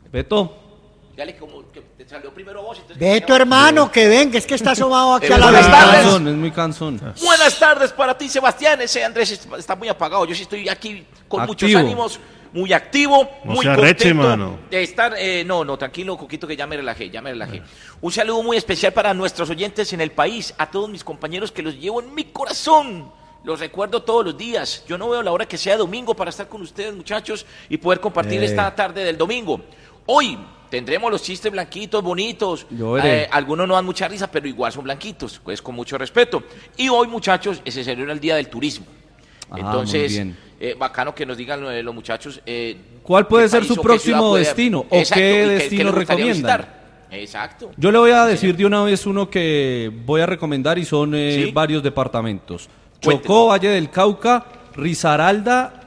Beto. Dale, como que te salió primero vos. Beto, hermano, que venga, es que está asomado aquí a la buenas tardes. Es muy cansón. Buenas tardes para ti, Sebastián. Ese Andrés está muy apagado. Yo sí estoy aquí con muchos ánimos, muy activo, muy contento de estar. No, tranquilo, Coquito, que ya me relajé. Un saludo muy especial para nuestros oyentes en el país, a todos mis compañeros que los llevo en mi corazón. Los recuerdo todos los días. Yo no veo la hora que sea domingo para estar con ustedes, muchachos, y poder compartir esta tarde del domingo. Hoy tendremos los chistes blanquitos, bonitos. Algunos no dan mucha risa, pero igual son blanquitos, pues con mucho respeto. Y hoy, muchachos, se celebra el Día del Turismo. Entonces, bacano que nos digan los muchachos. ¿Cuál puede ser su próximo destino? ¿O qué destino recomiendan? Exacto. Yo le voy a decir de una vez uno que voy a recomendar y son varios departamentos. Chocó, Valle del Cauca, Risaralda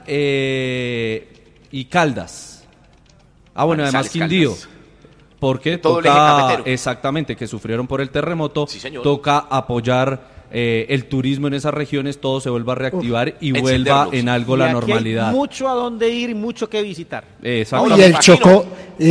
y Caldas. Bueno, además Quindío. Caldas. Porque toca, exactamente, que sufrieron por el terremoto, toca apoyar el turismo en esas regiones, todo se vuelva a reactivar y vuelva en algo la normalidad. Hay mucho a dónde ir y mucho que visitar. Y el Chocó,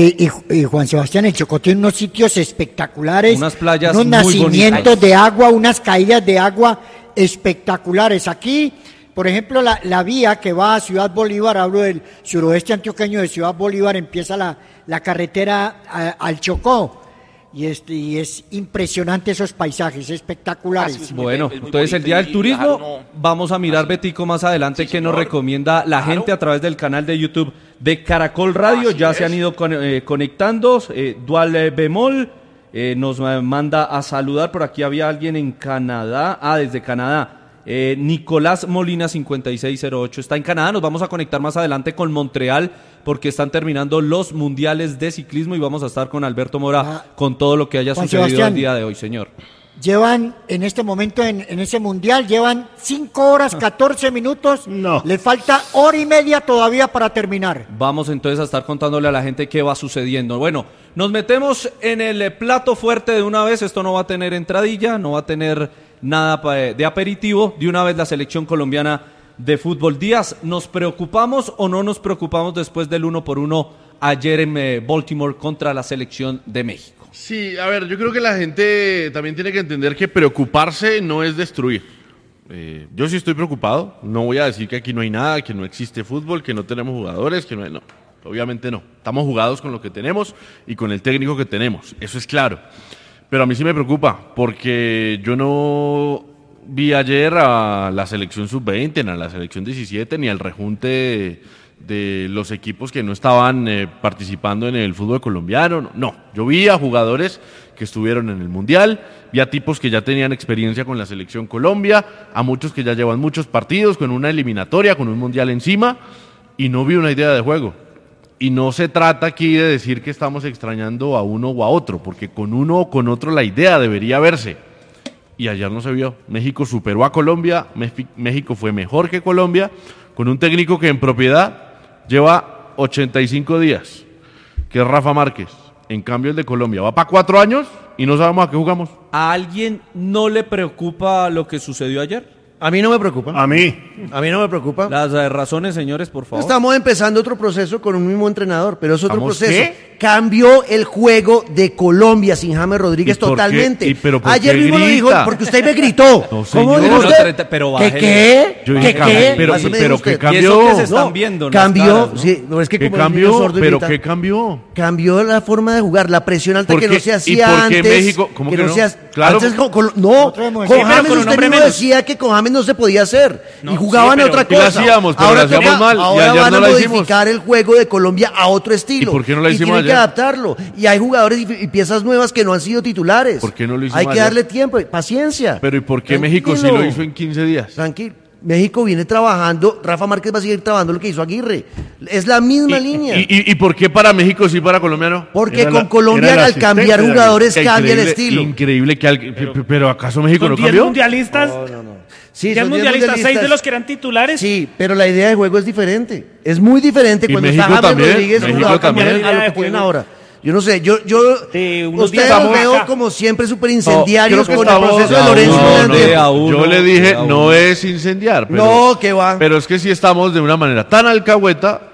y Juan Sebastián, el Chocó tiene unos sitios espectaculares, unas playas unos nacimientos de agua, unas caídas de agua espectaculares. Aquí, por ejemplo, la vía que va a Ciudad Bolívar, hablo del suroeste antioqueño de Ciudad Bolívar, empieza la carretera al Chocó. Y es impresionante esos paisajes espectaculares. Bueno, entonces el Día del Turismo, vamos a mirar, Betico, más adelante qué nos recomienda la gente a través del canal de YouTube de Caracol Radio. Ya se han ido conectando. Dual Bemol nos manda a saludar. Por aquí había alguien en Canadá. Desde Canadá. Nicolás Molina 5608 está en Canadá. Nos vamos a conectar más adelante con Montreal porque están terminando los mundiales de ciclismo y vamos a estar con Alberto Mora con todo lo que haya sucedido el día de hoy, señor. Llevan en este momento en ese mundial, llevan 5 horas 14 minutos, le falta hora y media todavía para terminar. Vamos entonces a estar contándole a la gente qué va sucediendo. Bueno, nos metemos en el plato fuerte de una vez. Esto no va a tener entradilla, no va a tener nada de aperitivo. De una vez la selección colombiana de fútbol. Díaz, ¿nos preocupamos o no nos preocupamos después del 1-1 ayer en Baltimore contra la selección de México? Sí, a ver, yo creo que la gente también tiene que entender que preocuparse no es destruir. Yo sí estoy preocupado, no voy a decir que aquí no hay nada, que no existe fútbol, que no tenemos jugadores, que no, obviamente no. Estamos jugados con lo que tenemos y con el técnico que tenemos, eso es claro. Pero a mí sí me preocupa, porque yo no vi ayer a la selección sub-20, ni a la selección 17, ni al rejunte de los equipos que no estaban participando en el fútbol colombiano. No, yo vi a jugadores que estuvieron en el Mundial, vi a tipos que ya tenían experiencia con la selección Colombia, a muchos que ya llevan muchos partidos, con una eliminatoria, con un Mundial encima, y no vi una idea de juego. Y no se trata aquí de decir que estamos extrañando a uno o a otro, porque con uno o con otro la idea debería verse. Y ayer no se vio. México superó a Colombia, México fue mejor que Colombia, con un técnico que en propiedad lleva 85 días, que es Rafa Márquez. En cambio el de Colombia va para 4 años y no sabemos a qué jugamos. ¿A alguien no le preocupa lo que sucedió ayer? A mí no me preocupa. A mí no me preocupa. Las razones, señores, por favor. Estamos empezando otro proceso con un mismo entrenador, pero es otro proceso. ¿Qué? Cambió el juego de Colombia sin James Rodríguez totalmente. Ayer mismo lo dijo, porque usted me gritó. No, ¿Cómo dijo usted? Pero ¿Qué? Yo dije, ¿Qué? pero ¿qué cambió? Y eso que se están viendo. Cambió, caras, sí, no es que ¿Qué como cambió? ¿Pero qué cambió? Cambió la forma de jugar, la presión alta que no se hacía ¿Y por qué antes. México? ¿Cómo que no? Claro. Antes con James usted mismo decía que con James no se podía hacer. Y jugaban a otra cosa. Lo hacíamos, pero ahora lo hacíamos mal. Ahora y ayer van no a la hicimos. modificar el juego de Colombia a otro estilo. ¿Y por qué no la hicimos tienen ayer? que adaptarlo. Y hay jugadores y piezas nuevas que no han sido titulares. ¿Por qué no lo hicimos Hay que ayer? darle tiempo, paciencia. Pero ¿y por qué México sí lo hizo en 15 días? Tranquilo. México viene trabajando, Rafa Márquez va a seguir trabajando lo que hizo Aguirre. Es la misma línea. ¿Y por qué para México sí, para Colombia no? Porque con Colombia al cambiar jugadores cambia el estilo. Increíble pero ¿acaso México no cambió? 10 mundialistas. No. Sí, 10 mundialistas, 6 de los que eran titulares. Sí, pero la idea de juego es diferente. Es muy diferente cuando México está James también, Rodríguez México jugaba también. a lo que tienen ahora. Yo no sé, yo unos ustedes días los veo acá. como siempre súper incendiarios creo con que el proceso de Lorenzo. Yo le dije, no es incendiar. Pero, No, que va. Pero es que si estamos de una manera tan alcahueta,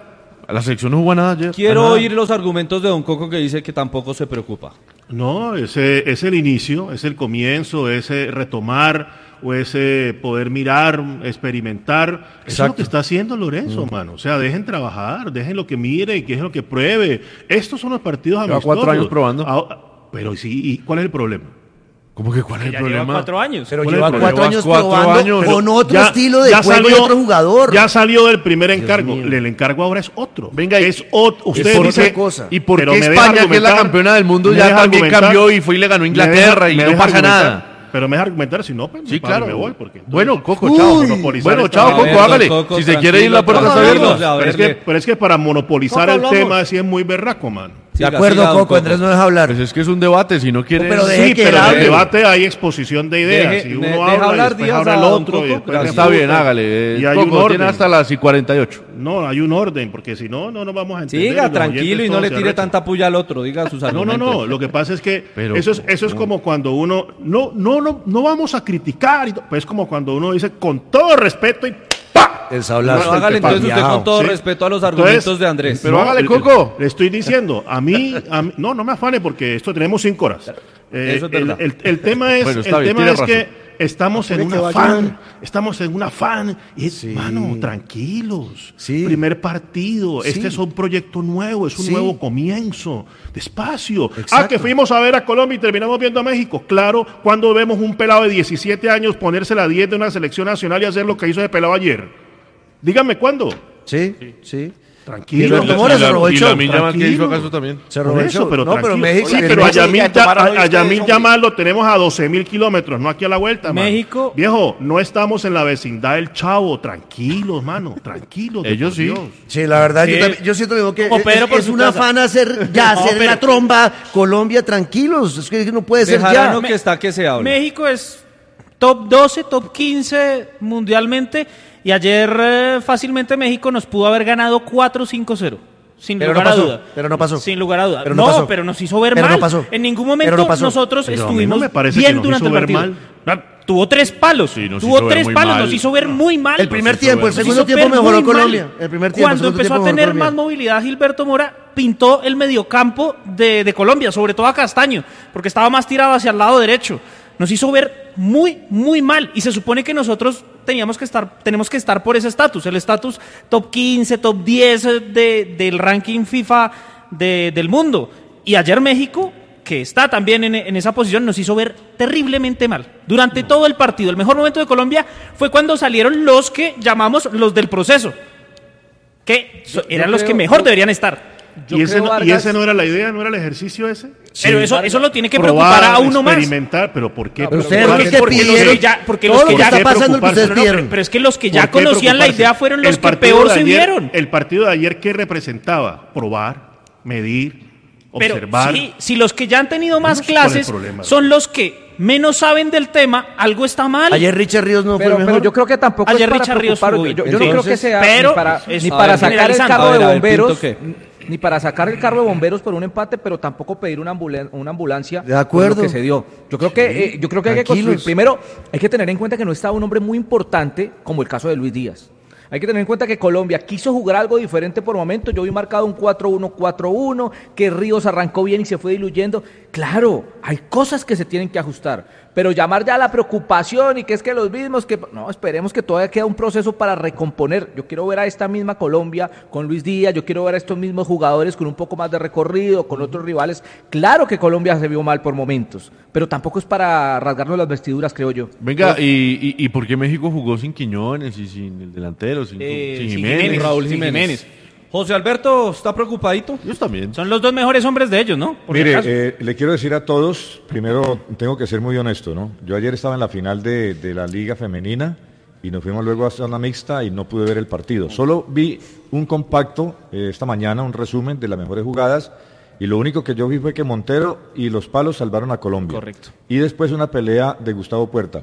La selección no jugó nada ayer. Quiero oír los argumentos de Don Coco que dice que tampoco se preocupa. No, ese es el inicio, es el comienzo, ese retomar o ese poder mirar, experimentar. Eso es lo que está haciendo Lorenzo, mano. O sea, dejen trabajar, dejen lo que mire, dejen lo que pruebe. Estos son los partidos amistosos. Lleva 4 años probando. Pero sí, ¿y cuál es el problema? ¿Cómo que cuál es el problema? Lleva 4 años. Pero lleva 4 años probando con otro estilo de juego salió, y otro jugador. Ya salió del primer encargo. El encargo ahora es otro. Venga, es otro. Usted dice, cosa. ¿Y por qué España, que es la campeona del mundo, ya también cambió y fue y le ganó a Inglaterra y no pasa nada? Pero me deja argumentar, si no, pues sí, claro. me voy. Porque bueno, Coco, chao. Bueno, chao, Coco, hágale. Coco, si se quiere ir, la puerta está abierta. Pero es que para monopolizar el tema, sí es muy berraco, man. De acuerdo, Coco, Andrés no deja hablar. Pues es que es un debate, si no quiere... Pero en el debate hay exposición de ideas. Si uno habla y después habla el otro. Está bien, hágale. Y hay un orden. Tiene hasta las 48. No, hay un orden, porque si no, no nos vamos a entender. Siga tranquilo y no le tire tanta puya al otro, diga sus argumentos. No, lo que pasa es que eso es como cuando uno, no vamos a criticar, pues es como cuando uno dice con todo respeto y ¡pa! El sablazo. Bueno, hágale entonces usted con todo respeto a los argumentos de Andrés. Pero hágale, Coco. Le estoy diciendo, a mí, no me afane porque esto tenemos 5 horas. Eso es verdad. El tema es, que estamos en un afán, y mano, tranquilos. Sí. Primer partido, este es un proyecto nuevo, es un nuevo comienzo, despacio. Exacto. Que fuimos a ver a Colombia y terminamos viendo a México. Claro, cuando vemos un pelado de 17 años ponerse la 10 de una selección nacional y hacer lo que hizo ese pelado ayer. Díganme cuándo. Sí. Tranquilo. Y la Minya que hizo acaso también. Se robó el show. Pero México. Sí, pero a Yamil Yamal lo tenemos a 12,000 kilómetros, no aquí a la vuelta, México. Man. Viejo, no estamos en la vecindad del Chavo. Tranquilos, mano. Tranquilos. Ellos sí. Sí, la verdad, yo siento lo que es un afán hacer la tromba. Colombia, tranquilos. Es que no puede ser ya. Que está que se habla. México es top 12, top 15 mundialmente. Y ayer fácilmente México nos pudo haber ganado 4-5-0. Sin lugar a duda. Pero no pasó. Sin lugar a duda. Pero no pasó. Pero nos hizo ver Pero mal. no pasó. En ningún momento nosotros estuvimos bien durante el partido. Mal. Tuvo 3 palos. Sí, tuvo 3 palos. Nos hizo ver muy mal. El primer tiempo, el segundo tiempo mejoró Colombia. El primer tiempo. Cuando empezó a tener más movilidad, Gilberto Mora pintó el mediocampo de Colombia, sobre todo a Castaño, porque estaba más tirado hacia el lado derecho. Nos hizo ver muy, muy mal. Y se supone que nosotros tenemos que estar por ese estatus. El estatus top 15, top 10 del ranking FIFA del mundo. Y ayer México, que está también en esa posición, nos hizo ver terriblemente mal. Durante todo el partido. El mejor momento de Colombia fue cuando salieron los que llamamos los del proceso. Que eran los que mejor deberían estar. ¿Y ese no era la idea, no era el ejercicio ese? Pero eso lo tiene que preocupar a uno más. Experimentar, pero ¿por qué? Pero ustedes porque los que ya está pasando que ustedes pidieron. Pero es que los que ya conocían la idea fueron los que peor se vieron. El partido de ayer, ¿qué representaba? Probar, medir, observar. Pero si los que ya han tenido más clases son los que menos saben del tema, algo está mal. Ayer Richard Ríos no fue mejor. Pero yo creo que tampoco ayer es para Richard Ríos preocupar. Yo no creo que sea ni para sacar el carro de bomberos. Ni para sacar el carro de bomberos por un empate, pero tampoco pedir una ambulancia de acuerdo. Por lo que se dio. Yo creo que hay que construir. Primero, hay que tener en cuenta que no estaba un hombre muy importante como el caso de Luis Díaz. Hay que tener en cuenta que Colombia quiso jugar algo diferente por momentos. Yo vi marcado un 4-1-4-1, que Ríos arrancó bien y se fue diluyendo. Claro, hay cosas que se tienen que ajustar, pero llamar ya a la preocupación y que es que los mismos, no, esperemos que todavía queda un proceso para recomponer. Yo quiero ver a esta misma Colombia con Luis Díaz, yo quiero ver a estos mismos jugadores con un poco más de recorrido, con otros rivales. Claro que Colombia se vio mal por momentos, pero tampoco es para rasgarnos las vestiduras, creo yo. Venga, ¿y por qué México jugó sin Quiñones y sin el delantero, sin Jiménez? Raúl Jiménez. José Alberto, ¿está preocupadito? Yo también. Son los 2 mejores hombres de ellos, ¿no? Mire, le quiero decir a todos, primero tengo que ser muy honesto, ¿no? Yo ayer estaba en la final de la Liga Femenina y nos fuimos luego a zona mixta y no pude ver el partido. Solo vi un compacto esta mañana, un resumen de las mejores jugadas, y lo único que yo vi fue que Montero y Los Palos salvaron a Colombia. Correcto. Y después una pelea de Gustavo Puerta.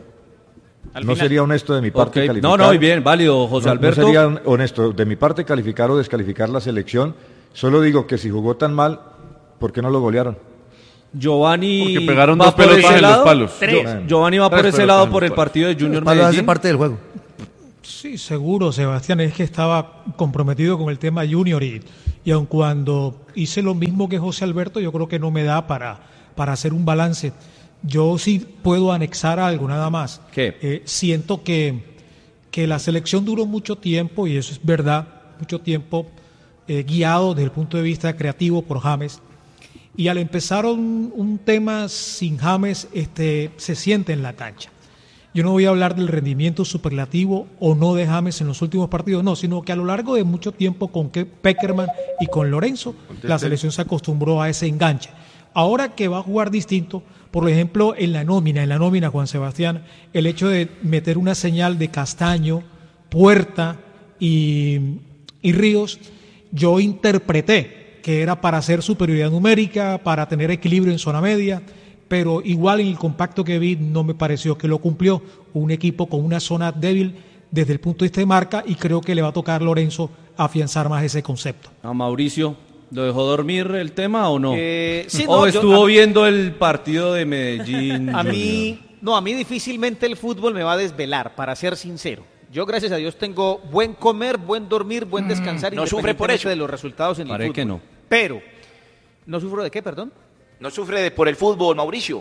No sería honesto de mi parte calificar. No, y bien, válido, José Alberto. No sería honesto de mi parte calificar o descalificar la selección. Solo digo que si jugó tan mal, ¿por qué no lo golearon? Giovanni porque pegaron 2 pelotas en los palos. Giovanni va por ese lado por el partido de Junior Medellín. Hace parte del juego. Sí, seguro, Sebastián, es que estaba comprometido con el tema Junior y aun cuando hice lo mismo que José Alberto, yo creo que no me da para hacer un balance. Yo sí puedo anexar algo, nada más. ¿Qué? Siento que la selección duró mucho tiempo, y eso es verdad, mucho tiempo guiado desde el punto de vista creativo por James. Y al empezar un tema sin James, se siente en la cancha. Yo no voy a hablar del rendimiento superlativo o no de James en los últimos partidos, no, sino que a lo largo de mucho tiempo con Pekerman y con Lorenzo, la selección se acostumbró a ese enganche. Ahora que va a jugar distinto, por ejemplo, en la nómina, Juan Sebastián, el hecho de meter una señal de Castaño, Puerta y Ríos, yo interpreté que era para hacer superioridad numérica, para tener equilibrio en zona media, pero igual en el compacto que vi no me pareció que lo cumplió. Un equipo con una zona débil desde el punto de vista de marca, y creo que le va a tocar a Lorenzo afianzar más ese concepto. A Mauricio, ¿lo dejó dormir el tema o no? Sí, ¿O estuvo viendo el partido de Medellín? A mí difícilmente el fútbol me va a desvelar, para ser sincero. Yo, gracias a Dios, tengo buen comer, buen dormir, buen descansar, no sufre por eso de los resultados en el fútbol. Que no. Pero, ¿no sufro de qué, perdón? ¿No sufre por el fútbol, Mauricio?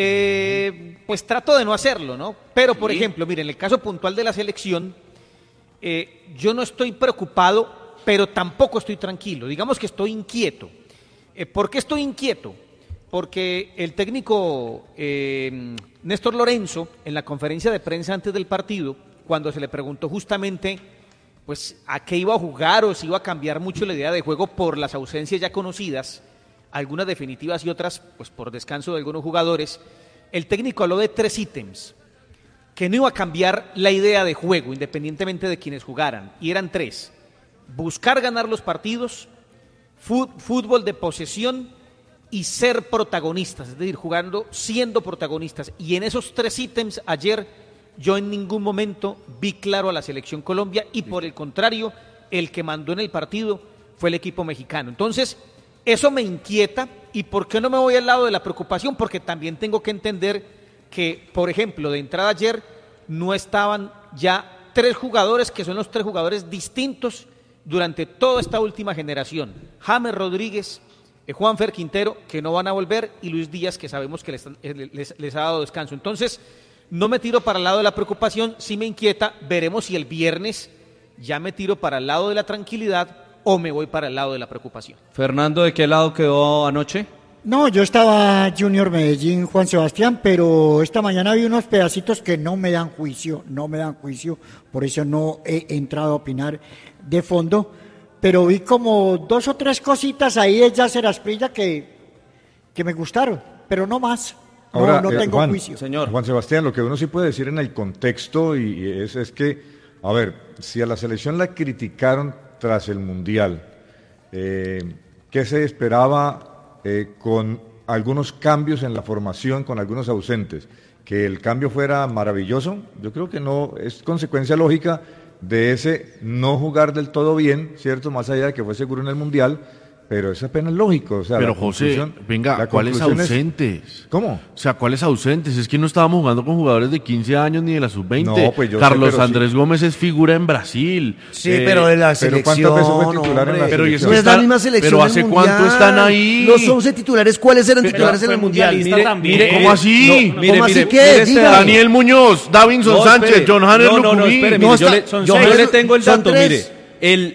Pues trato de no hacerlo, ¿no? Pero, por ejemplo, miren, en el caso puntual de la selección, yo no estoy preocupado, pero tampoco estoy tranquilo. Digamos que estoy inquieto. ¿Por qué estoy inquieto? Porque el técnico Néstor Lorenzo, en la conferencia de prensa antes del partido, cuando se le preguntó justamente pues a qué iba a jugar o si iba a cambiar mucho la idea de juego por las ausencias ya conocidas, algunas definitivas y otras pues por descanso de algunos jugadores, el técnico habló de 3 ítems, que no iba a cambiar la idea de juego independientemente de quienes jugaran, y eran 3: buscar ganar los partidos, fútbol de posesión y ser protagonistas, es decir, jugando siendo protagonistas. Y en esos 3 ítems ayer yo en ningún momento vi claro a la selección Colombia, y por el contrario, el que mandó en el partido fue el equipo mexicano. Entonces, eso me inquieta. ¿Y por qué no me voy al lado de la preocupación? Porque también tengo que entender que, por ejemplo, de entrada ayer no estaban ya 3 jugadores que son los 3 jugadores distintos durante toda esta última generación: James Rodríguez, Juanfer Quintero, que no van a volver, y Luis Díaz, que sabemos que les ha dado descanso. Entonces, no me tiro para el lado de la preocupación, sí me inquieta. Veremos si el viernes ya me tiro para el lado de la tranquilidad o me voy para el lado de la preocupación. Fernando, ¿de qué lado quedó anoche? No, yo estaba Junior Medellín, Juan Sebastián, pero esta mañana vi unos pedacitos que no me dan juicio, por eso no he entrado a opinar de fondo, pero vi como 2 o 3 cositas ahí de Yasser Asprilla que me gustaron, pero no más. Ahora, no tengo Juan, juicio. Señor Juan Sebastián, lo que uno sí puede decir en el contexto es que, a ver, si a la selección la criticaron tras el Mundial, ¿qué se esperaba con algunos cambios en la formación, con algunos ausentes? ¿Que el cambio fuera maravilloso? Yo creo que no, es consecuencia lógica de ese no jugar del todo bien, ¿cierto? Más allá de que fue seguro en el Mundial, pero es apenas lógico. O sea, pero José, venga, ¿cuáles ausentes? ¿Cómo? O sea, ¿cuáles ausentes? Es que no estábamos jugando con jugadores de 15 años ni de la sub-20. No, pues yo Carlos sé, Andrés sí. Gómez es figura en Brasil. Sí, pero de la selección. ¿Cuántas veces fue titular en la pero selección? No es la misma selección. Pero ¿hace cuánto están ahí? Los 11 titulares, ¿cuáles eran titulares en el Mundial? Mire, ¿cómo así? ¿Cómo así qué? Daniel Muñoz, Davinson Sánchez, John Hanner yo le tengo el dato, mire.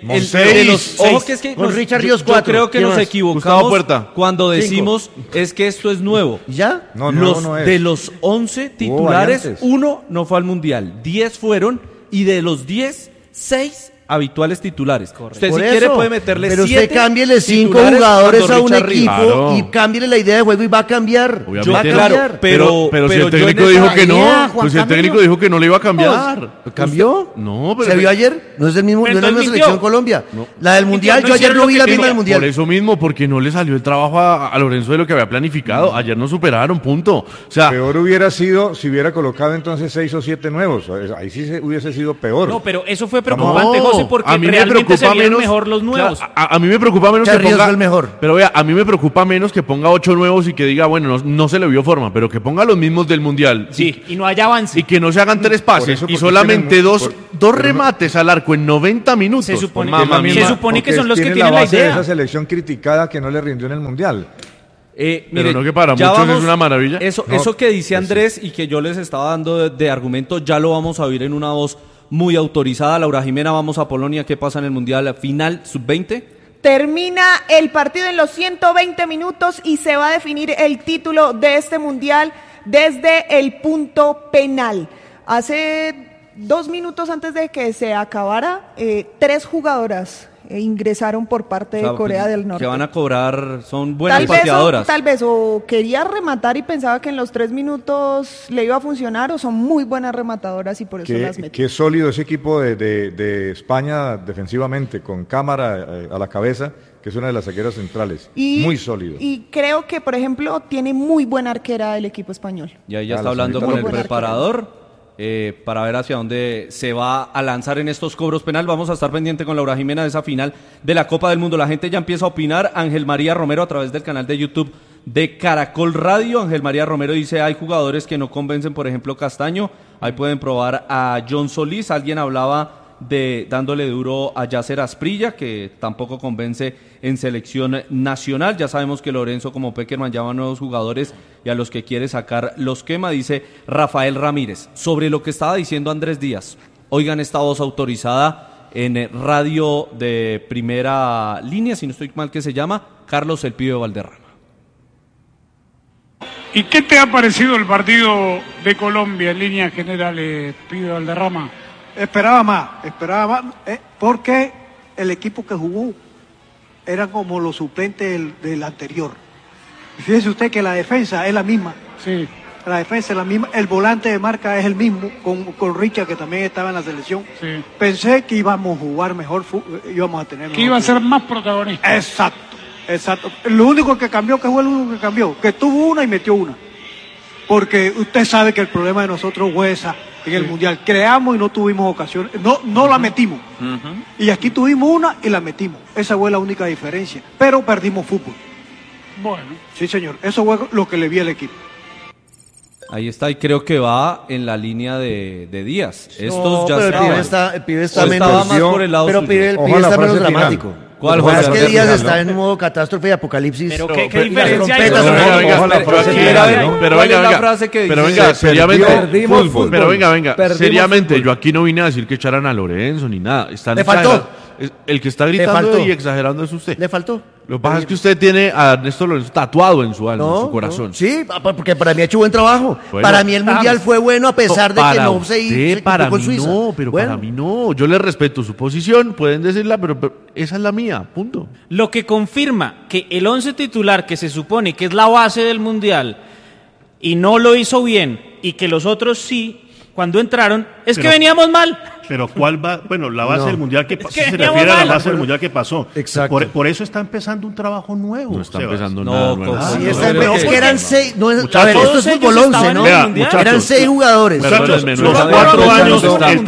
Ojo que es que con Richard Ríos yo creo que nos equivocamos cuando decimos es que esto es nuevo. ¿Ya? No es. De los 11 titulares, 1 no fue al Mundial, 10 fueron, y de los 10, 6 habituales titulares. Usted Por si eso, quiere puede meterle 7 pero usted cámbiele 5 titulares jugadores a un Richard equipo Ríos. y cámbiele la idea de juego y va a cambiar. Obviamente. Va a Claro, cambiar. Pero si el técnico dijo que no, pues si el técnico dijo que no le iba a cambiar. ¿Cambió? No, pero ¿Se vio ayer? No es del mismo, no es la misma selección Colombia. La del Mundial, yo ayer no vi la misma del Mundial. Por eso mismo, porque no le salió el trabajo a Lorenzo de lo que había planificado. Ayer no superaron, punto. O sea, Peor hubiera sido si hubiera colocado entonces 6 o 7 nuevos. Ahí sí hubiese sido peor. No, pero eso fue preocupante, José. preocuparse porque a mí realmente se vienen menos, mejor los nuevos. A mí me preocupa menos que ponga el mejor. Pero vea, a mí me preocupa menos que ponga 8 nuevos y que diga, bueno, no se le vio forma, pero que ponga los mismos del Mundial. Sí, y no haya avance. Y que no se hagan 3 pases y solamente dos remates al arco en 90 minutos. Se supone que son los que tienen la idea. Esa selección criticada que no le rindió en el Mundial. Pero mire, no que para muchos es una maravilla. Eso que dice Andrés y que yo les estaba dando de argumento, ya lo vamos a oír en una voz muy autorizada. Laura Jimena, vamos a Polonia. ¿Qué pasa en el Mundial final sub-20? Termina el partido en los 120 minutos y se va a definir el título de este Mundial desde el punto penal. Hace 2 minutos antes de que se acabara, 3 jugadoras ingresaron por parte de Corea del Norte. Que van a cobrar, son buenas pateadoras. Tal vez o quería rematar y pensaba que en los 3 minutos le iba a funcionar, o son muy buenas rematadoras y por eso las metió. Qué sólido ese equipo de España defensivamente, con Cámara a la cabeza, que es una de las zagueras centrales. Muy sólido. Y creo que, por ejemplo, tiene muy buena arquera el equipo español. Y ahí ya está hablando con el preparador. Para ver hacia dónde se va a lanzar en estos cobros penal. Vamos a estar pendiente con Laura Jimena de esa final de la Copa del Mundo. La gente ya empieza a opinar. Ángel María Romero, a través del canal de YouTube de Caracol Radio, Ángel María Romero dice, hay jugadores que no convencen, por ejemplo Castaño, ahí pueden probar a John Solís. Alguien hablaba de dándole duro a Yasser Asprilla, que tampoco convence en selección nacional. Ya sabemos que Lorenzo, como Peckerman, llama a nuevos jugadores y a los que quiere sacar los quema, dice Rafael Ramírez. Sobre lo que estaba diciendo Andrés Díaz, oigan esta voz autorizada en radio de Primera Línea, si no estoy mal que se llama, Carlos El Pío Valderrama. ¿Y qué te ha parecido el partido de Colombia en líneas generales, Pío Valderrama? Esperaba más, porque el equipo que jugó era como los suplentes del anterior. Fíjese usted que la defensa es la misma. Sí. La defensa es la misma, el volante de marca es el mismo, con Richard, que también estaba en la selección. Sí. Pensé que íbamos a jugar mejor, íbamos a tener... Que iba a ser más protagonista. Exacto. Lo único que cambió, que tuvo una y metió una. Porque usted sabe que el problema de nosotros fue esa. En el Mundial creamos y no tuvimos ocasiones, no la metimos. Y aquí tuvimos una y la metimos. Esa fue la única diferencia. Pero perdimos fútbol. Bueno. Sí, señor. Eso fue lo que le vi al equipo. Ahí está, y creo que va en la línea de Díaz. Estos ya el pibe está menos, más por el lado pero el pibe está menos dramático. ¿Cuál Juan? Es que Díaz está en modo catástrofe y apocalipsis. Pero qué diferencia hay. Pero venga, seriamente, yo aquí no vine a decir que echaran a Lorenzo ni nada. Le faltó. El que está gritando y exagerando es usted. Le faltó. Lo que pasa es que usted tiene a Néstor Lorenzo tatuado en su alma, en su corazón. Sí, porque para mí ha hecho buen trabajo. Bueno, para mí el Mundial fue bueno a pesar de que no se hizo con Suiza. No, pero para mí no. Yo le respeto su posición, pueden decirla, pero esa es la mía, punto. Lo que confirma que el 11 titular, que se supone que es la base del Mundial, y no lo hizo bien, y que los otros sí, cuando entraron, que veníamos mal. Pero ¿cuál va? Bueno, la base del Mundial que pasó. Se refiere a la base del Mundial que pasó. Exacto. Por eso está empezando un trabajo nuevo. No está empezando nada nuevo. Es que eran 6. A ver, esto es fútbol 11, ¿no? Eran 6 jugadores. Muchachos, los 4 años,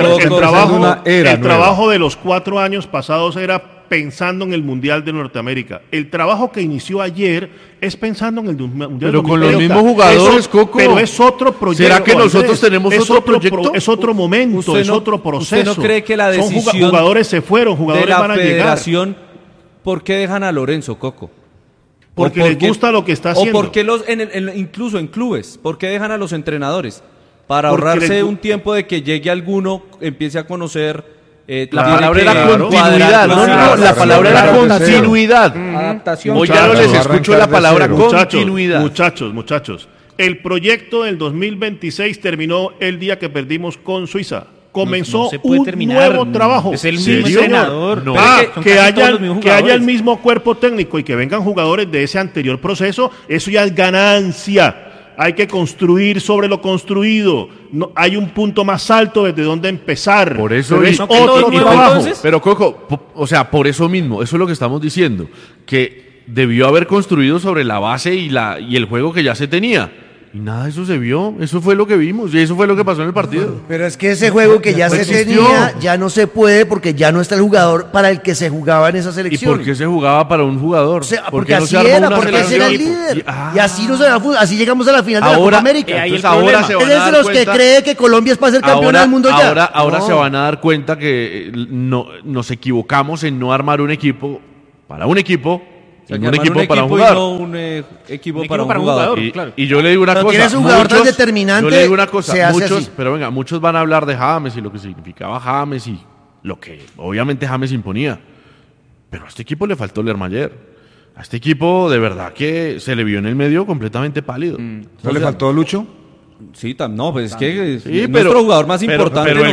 el trabajo de los 4 años pasados era pensando en el Mundial de Norteamérica. El trabajo que inició ayer es pensando en el Mundial de Norteamérica. Pero con los mismos jugadores, Coco. Pero es otro proyecto. ¿Será que nosotros tenemos otro proyecto? Es otro momento, es otro proceso. ¿Usted no cree que la decisión jugadores se fueron, jugadores de la van a federación, llegar? ¿Por qué dejan a Lorenzo, Coco? Porque les gusta lo que está haciendo. O porque incluso en clubes, ¿por qué dejan a los entrenadores? Para ahorrarse un tiempo de que llegue alguno, empiece a conocer... la palabra era continuidad, la palabra era continuidad. Adaptación. Hoy ya no les escucho la palabra continuidad. Muchachos, el proyecto del 2026 terminó el día que perdimos con Suiza. Comenzó un nuevo trabajo. Es el mismo entrenador. Que haya el mismo cuerpo técnico y que vengan jugadores de ese anterior proceso, eso ya es ganancia. Hay que construir sobre lo construido. No, hay un punto más alto desde donde empezar. Por eso pero es otro trabajo. Pero Coco, por eso mismo, eso es lo que estamos diciendo, que debió haber construido sobre la base y el juego que ya se tenía. Y nada de eso se vio, eso fue lo que vimos y eso fue lo que pasó en el partido. Pero es que ese juego que ya se tenía, ya no se puede porque ya no está el jugador para el que se jugaba en esa selección. ¿Y por qué se jugugaba para un jugador? O sea, porque así era, porque ese era el líder. Y así, así llegamos a la final de la Copa América. Entonces ahora se van a dar de los cuenta, que cree que Colombia es para ser campeón del mundo ya. Ahora se van a dar cuenta que nos equivocamos en no armar un equipo para un equipo. Un equipo para un jugador. No un equipo para un jugador. Claro. Y yo le digo una cosa. Tienes un jugador tan determinante. Yo le digo una cosa. Pero venga, muchos van a hablar de James y lo que significaba James y lo que obviamente James imponía. Pero a este equipo le faltó Lermayer. A este equipo de verdad que se le vio en el medio completamente pálido. ¿No le faltó Lucho? Sí, no, pues es que es nuestro jugador más importante, pero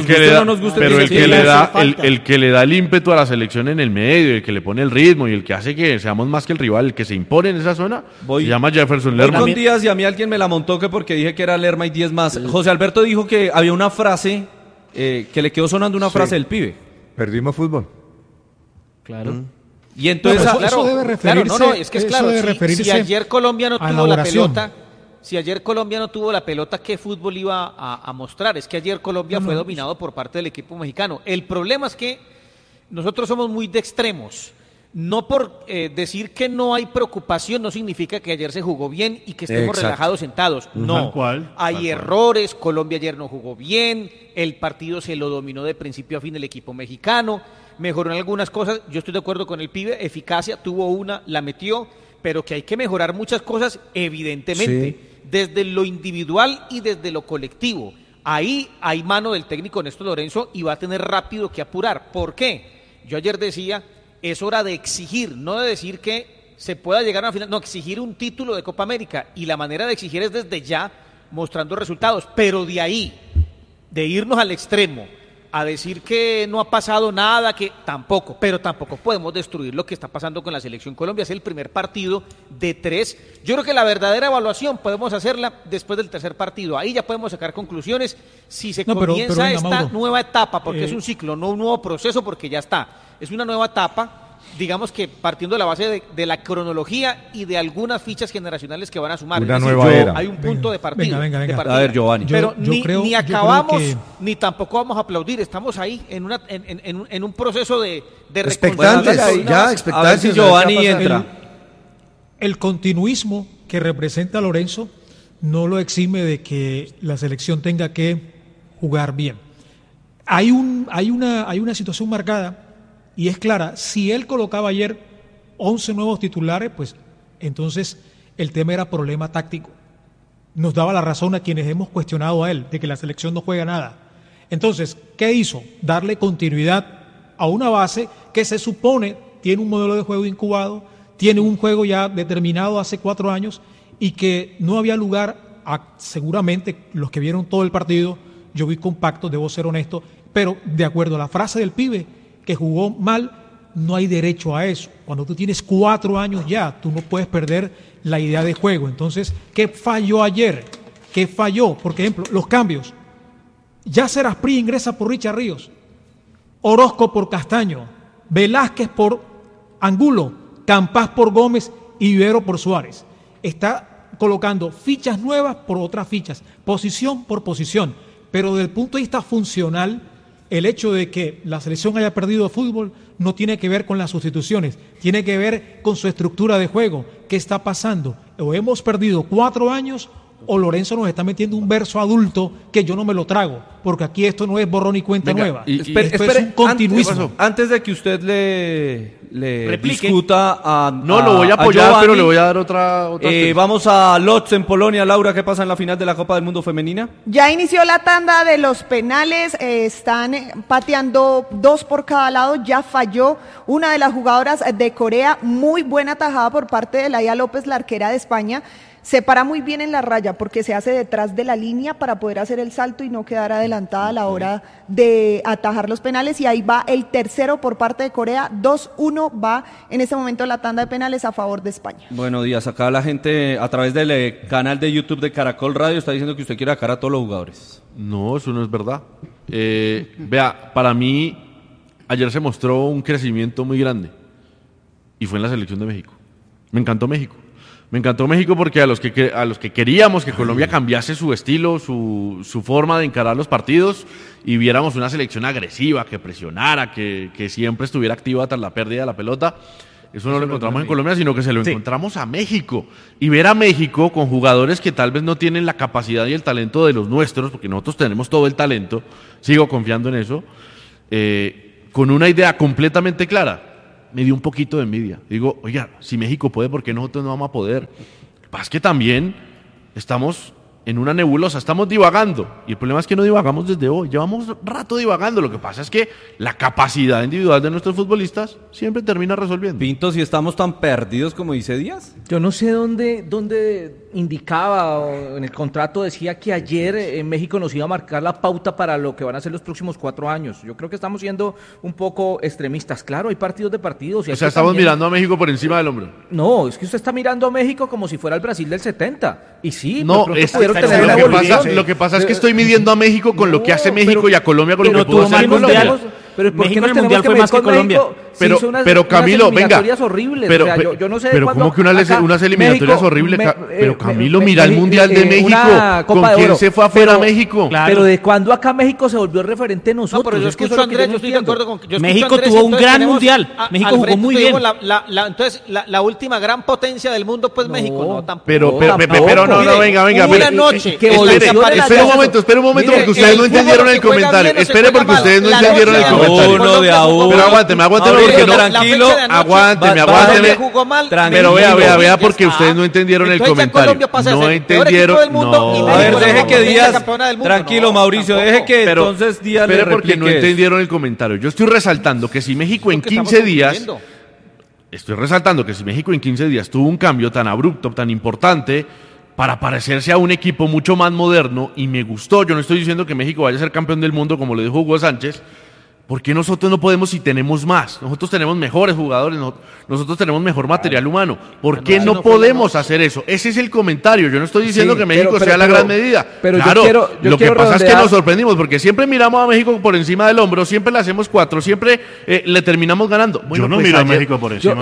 el que le da el ímpetu a la selección en el medio, el que le pone el ritmo y el que hace que seamos más que el rival, el que se impone en esa zona, se llama Jefferson Lerma. Con Díaz y a mí alguien me la montó que porque dije que era Lerma y 10 más. José Alberto dijo que había una frase, que le quedó sonando una frase del pibe. Perdimos fútbol. Claro. Y entonces... eso debe referirse... es que es claro, si ayer Colombia no tuvo la pelota... Si ayer Colombia no tuvo la pelota, ¿qué fútbol iba a mostrar? Es que ayer Colombia fue dominado por parte del equipo mexicano. El problema es que nosotros somos muy de extremos. No por decir que no hay preocupación no significa que ayer se jugó bien y que estemos relajados sentados. No, hay errores. Colombia ayer no jugó bien. El partido se lo dominó de principio a fin el equipo mexicano. Mejoró en algunas cosas. Yo estoy de acuerdo con el pibe. Eficacia, tuvo una, la metió. Pero que hay que mejorar muchas cosas, evidentemente. Sí. Desde lo individual y desde lo colectivo. Ahí hay mano del técnico Néstor Lorenzo y va a tener rápido que apurar. ¿Por qué? Yo ayer decía, es hora de exigir, no de decir que se pueda llegar a una final, no, exigir un título de Copa América. Y la manera de exigir es desde ya, mostrando resultados. Pero de ahí, de irnos al extremo, a decir que no ha pasado nada, que tampoco podemos destruir lo que está pasando con la Selección Colombia. Es el primer partido de 3. Yo creo que la verdadera evaluación podemos hacerla después del tercer partido. Ahí ya podemos sacar conclusiones si se comienza esta nueva etapa, porque es un ciclo, no un nuevo proceso, porque ya está. Es una nueva etapa, digamos que partiendo de la base de la cronología y de algunas fichas generacionales que van a sumar. Una nueva era. Hay un punto de partida. Venga. A ver, Giovanni. Pero ni acabamos, ni tampoco vamos a aplaudir. Estamos ahí en un proceso de expectantes. Expectantes. A ver si Giovanni entra. El continuismo que representa Lorenzo no lo exime de que la selección tenga que jugar bien. Hay una situación marcada. Y es clara, si él colocaba ayer 11 nuevos titulares, pues entonces el tema era problema táctico. Nos daba la razón a quienes hemos cuestionado a él de que la selección no juega nada. Entonces, ¿qué hizo? Darle continuidad a una base que se supone tiene un modelo de juego incubado, tiene un juego ya determinado hace 4 años y que no había lugar a, seguramente, los que vieron todo el partido, yo vi compacto, debo ser honesto, pero de acuerdo a la frase del pibe, que jugó mal, no hay derecho a eso. Cuando tú tienes 4 años ya, tú no puedes perder la idea de juego. Entonces, ¿qué falló ayer? ¿Qué falló? Por ejemplo, los cambios. Yasser Asprilla ingresa por Richard Ríos, Orozco por Castaño, Velázquez por Angulo, Campas por Gómez y Vivero por Suárez. Está colocando fichas nuevas por otras fichas, posición por posición. Pero desde el punto de vista funcional, el hecho de que la selección haya perdido fútbol no tiene que ver con las sustituciones, tiene que ver con su estructura de juego. ¿Qué está pasando? O hemos perdido 4 años o Lorenzo nos está metiendo un verso adulto que yo no me lo trago, porque aquí esto no es borrón y cuenta nueva. Espere, es un continuismo. Antes de que usted le discuta a No, lo voy a apoyar, Giovanni, pero le voy a dar otra vamos a Lodz en Polonia. Laura, ¿qué pasa en la final de la Copa del Mundo Femenina? Ya inició la tanda de los penales, están pateando 2 por cada lado, ya falló una de las jugadoras de Corea, muy buena tajada por parte de Laia López, la arquera de España. Se para muy bien en la raya porque se hace detrás de la línea para poder hacer el salto y no quedar adelantada a la hora de atajar los penales. Y ahí va el tercero por parte de Corea. 2-1 va en este momento la tanda de penales a favor de España. Buenos días. Acá la gente a través del canal de YouTube de Caracol Radio está diciendo que usted quiere sacar a todos los jugadores. No, eso no es verdad. Vea, para mí ayer se mostró un crecimiento muy grande y fue en la selección de México. Me encantó México. Me encantó México porque a los que queríamos que Colombia cambiase su estilo, su forma de encarar los partidos y viéramos una selección agresiva, que presionara, que siempre estuviera activa tras la pérdida de la pelota. Eso no lo encontramos en Colombia, sino que se lo encontramos a México. Y ver a México con jugadores que tal vez no tienen la capacidad y el talento de los nuestros, porque nosotros tenemos todo el talento, sigo confiando en eso, con una idea completamente clara. Me dio un poquito de envidia. Digo, oiga, si México puede, ¿por qué nosotros no vamos a poder? Lo que pasa es que también estamos en una nebulosa, estamos divagando. Y el problema es que no divagamos desde hoy, llevamos rato divagando. Lo que pasa es que la capacidad individual de nuestros futbolistas siempre termina resolviendo. Pinto, si estamos tan perdidos como dice Díaz. Yo no sé dónde indicaba, o en el contrato decía que ayer en México nos iba a marcar la pauta para lo que van a ser los próximos 4 años. Yo creo que estamos siendo un poco extremistas. Claro, hay partidos de partidos. O sea, estamos mirando a México por encima del hombro. No, es que usted está mirando a México como si fuera el Brasil del 70. Y sí, no, lo que pasa es que estoy midiendo a México con lo que hace México y a Colombia con lo que pudo hacer Colombia. Pero México en el Mundial fue más que Colombia. Pero Camilo, venga. Horribles. Pero, o sea, yo no sé pero ¿cómo que unas eliminatorias horribles? Pero Camilo, mira el Mundial de México. ¿Con quién se fue afuera a México? Claro. Pero ¿de cuándo acá México se volvió referente nosotros? No, pero yo escucho a Andrés, yo estoy de acuerdo con... México tuvo un gran Mundial. México jugó muy bien. Entonces, la última gran potencia del mundo, pues México. No, tampoco. Pero no, venga. Una noche. Espera un momento, porque ustedes no entendieron el comentario. Espere, porque ustedes no entendieron el comentario. Uno de a uno. Pero aguánteme porque no. Tranquilo, aguánteme. Pero vea, porque ustedes no entendieron el comentario. No entendieron. No. A ver, deje que Díaz. Tranquilo, Mauricio, deje que entonces Díaz le replique. Porque no entendieron el comentario. Yo estoy resaltando que si México en 15 días. Estoy resaltando que si México en 15 días tuvo un cambio tan abrupto, tan importante, para parecerse a un equipo mucho más moderno, y me gustó. Yo no estoy diciendo que México vaya a ser campeón del mundo, como lo dijo Hugo Sánchez. ¿Por qué nosotros no podemos si tenemos más? Nosotros tenemos mejores jugadores, nosotros tenemos mejor material humano. ¿Por qué no podemos hacer eso? Ese es el comentario. Yo no estoy diciendo que México sea la gran medida. Pero claro, lo que pasa es que nos sorprendimos, porque siempre miramos a México por encima del hombro, siempre le hacemos 4, siempre le terminamos ganando. Bueno, yo no miro a México por encima.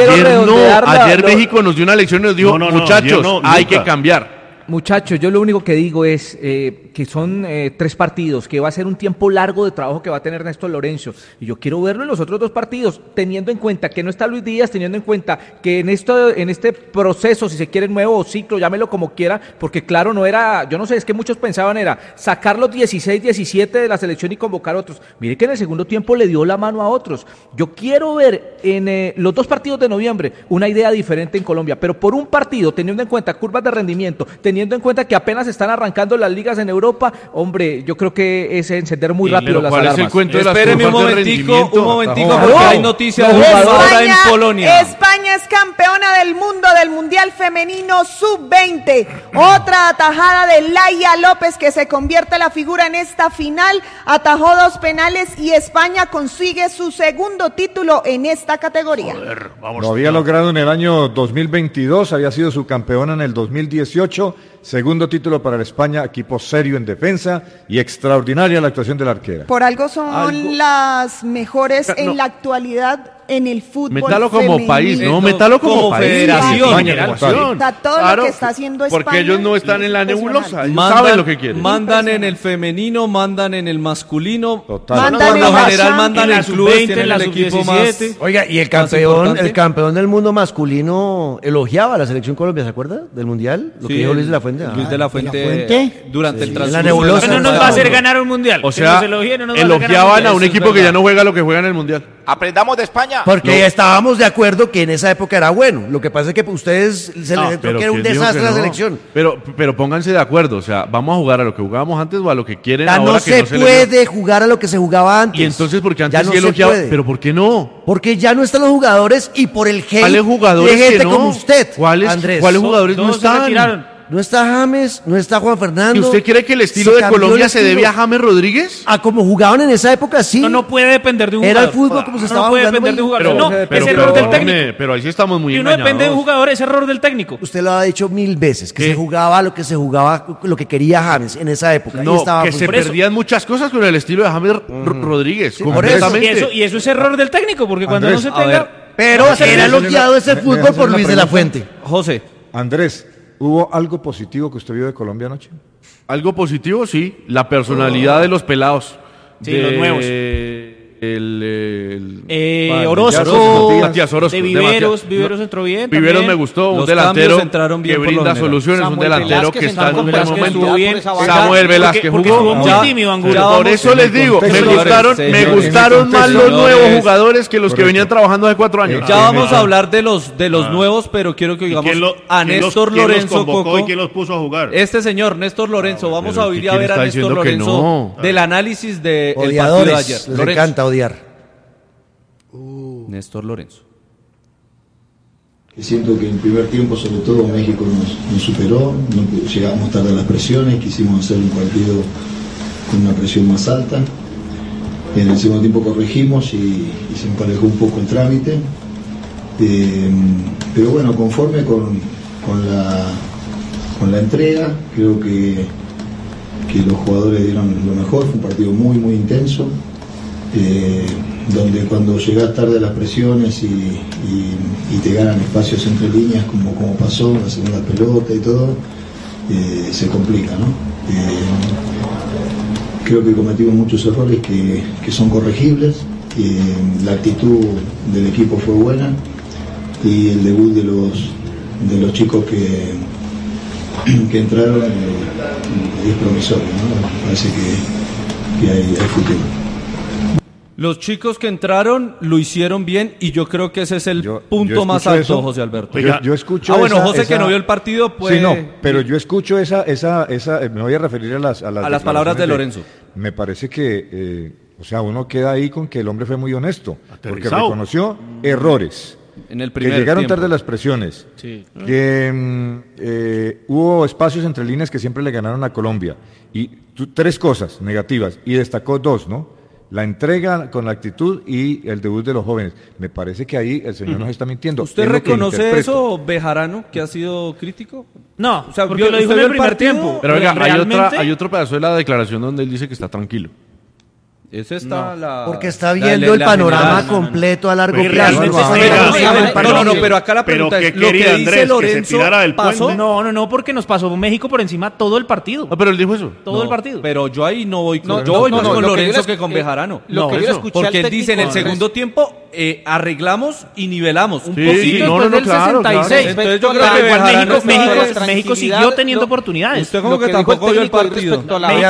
Ayer México nos dio una lección y nos dijo, muchachos, hay que cambiar. Muchachos, yo lo único que digo es que son 3 partidos, que va a ser un tiempo largo de trabajo que va a tener Néstor Lorenzo. Y yo quiero verlo en los otros 2 partidos, teniendo en cuenta que no está Luis Díaz, teniendo en cuenta que en este proceso, si se quiere, nuevo ciclo, llámelo como quiera, porque claro, no era, yo no sé, es que muchos pensaban era sacar los 16, 17 de la selección y convocar otros. Mire que en el segundo tiempo le dio la mano a otros. Yo quiero ver en los 2 partidos de noviembre una idea diferente en Colombia, pero por un partido, teniendo en cuenta curvas de rendimiento, teniendo en cuenta que apenas están arrancando las ligas en Europa, hombre, yo creo que es encender muy rápido las alarmas. Espéreme un momentico, porque hay noticias de jugadora en Polonia. España es campeona del mundo del Mundial Femenino Sub-20. Otra atajada de Laia López, que se convierte en la figura en esta final. Atajó 2 penales y España consigue su segundo título en esta categoría. Lo había logrado en el año 2022, había sido subcampeona en el 2018. Segundo título para la España, equipo serio en defensa y extraordinaria la actuación de la arquera. Por algo son las mejores en la actualidad en el fútbol Métalo como femenino. País, ¿no? Métalo como federación. Está todo lo que está haciendo España. Porque ellos no están en la nebulosa, ellos saben lo que quieren. Mandan en el femenino, mandan en el masculino. Total. Por lo general mandan en el club, tienen el equipo más. Oiga, y el campeón del mundo masculino elogiaba a la selección Colombia, ¿se acuerda? Del Mundial, lo que dijo Luis de la Fuente. Luis de la Fuente durante el transcurso. La nebulosa. No nos va a hacer ganar un Mundial. O sea, elogiaban a un equipo que ya no juega lo que juega en el Mundial. Aprendamos de España. Porque estábamos de acuerdo que en esa época era bueno. Lo que pasa es que ustedes se les entró que era un desastre la selección. Pero pónganse de acuerdo. O sea, ¿vamos a jugar a lo que jugábamos antes o a lo que quieren ya ahora? No se puede jugar a lo que se jugaba antes. Y entonces, ¿por qué antes sí elogiaba? ¿Pero por qué no? Porque ya no están los jugadores y por el hate de gente como usted, Andrés. ¿Cuáles jugadores no están? No está James, no está Juan Fernando. ¿Y usted cree que el estilo de Colombia se debe a James Rodríguez? A como jugaban en esa época, sí. No puede depender de un jugador. Era el fútbol como se estaba jugando. No puede depender de un jugador. Es error del técnico. Pero ahí sí estamos muy engañados. Y no depende de un jugador, es error del técnico. Usted lo ha dicho 1000 veces, que se jugaba lo que quería James en esa época. No, que se perdían muchas cosas con el estilo de James Rodríguez. Completamente. Y eso es error del técnico, porque cuando no se tenga... Pero era elogiado ese fútbol por Luis de la Fuente. José. Andrés, ¿hubo algo positivo que usted vio de Colombia anoche? Algo positivo, sí. La personalidad de los pelados. Sí, los nuevos. Orozco, Matías Orozco. De Viveros entró bien. Viveros también. me gustó, Los un delantero entraron bien que brinda soluciones, un delantero que está en un buen momento. Bien. Samuel Velázquez jugó jugó muy tímido, Angulo. Por eso les digo, me gustaron más los nuevos jugadores que los que venían trabajando hace 4 años. Ya vamos a hablar de los nuevos, pero quiero que oigamos a Néstor Lorenzo Coco. ¿Y quién los puso a jugar? Este señor, Néstor Lorenzo. Vamos a oír y a ver a Néstor Lorenzo del análisis del partido de ayer. Les encanta odiar. Néstor Lorenzo. Siento que en el primer tiempo, sobre todo, México nos superó, no llegamos tarde a las presiones, quisimos hacer un partido con una presión más alta. En el segundo tiempo corregimos y se emparejó un poco el trámite. Pero bueno, conforme con la entrega, creo que los jugadores dieron lo mejor, fue un partido muy, muy intenso. Donde cuando llegas tarde a las presiones y te ganan espacios entre líneas, como pasó en la segunda pelota y todo, se complica, ¿no? Creo que cometimos muchos errores que son corregibles, la actitud del equipo fue buena y el debut de los chicos que entraron es promisorio, ¿no? Parece que hay futuro. Los chicos que entraron lo hicieron bien y yo creo que ese es el punto más alto, eso, José Alberto. Yo escucho José que no vio el partido, pues... Sí, no, pero yo escucho esa me voy a referir a las palabras de Lorenzo. Me parece que, uno queda ahí con que el hombre fue muy honesto, porque reconoció errores. En el primer que llegaron tiempo. tarde las presiones, sí. Que hubo espacios entre líneas que siempre le ganaron a Colombia. Y 3 cosas negativas, y destacó 2, ¿no? La entrega con la actitud y el debut de los jóvenes. Me parece que ahí el señor nos está mintiendo. ¿Usted reconoce eso, Bejarano, que ha sido crítico? No, porque lo dijo en el primer tiempo. Pero venga, hay otro pedazo de la declaración donde él dice que está tranquilo. Esa está porque está viendo el panorama completo a largo plazo. Pero acá la pregunta es, ¿lo que dice Lorenzo pasó? No, porque nos pasó México por encima todo el partido. No, pero él dijo eso. Todo el partido. Pero yo ahí no voy con Lorenzo que con Bejarano. Porque él dice en el segundo tiempo arreglamos y nivelamos. Un poquito después del 66. Entonces yo creo que México siguió teniendo oportunidades. Usted como que tampoco vio el partido.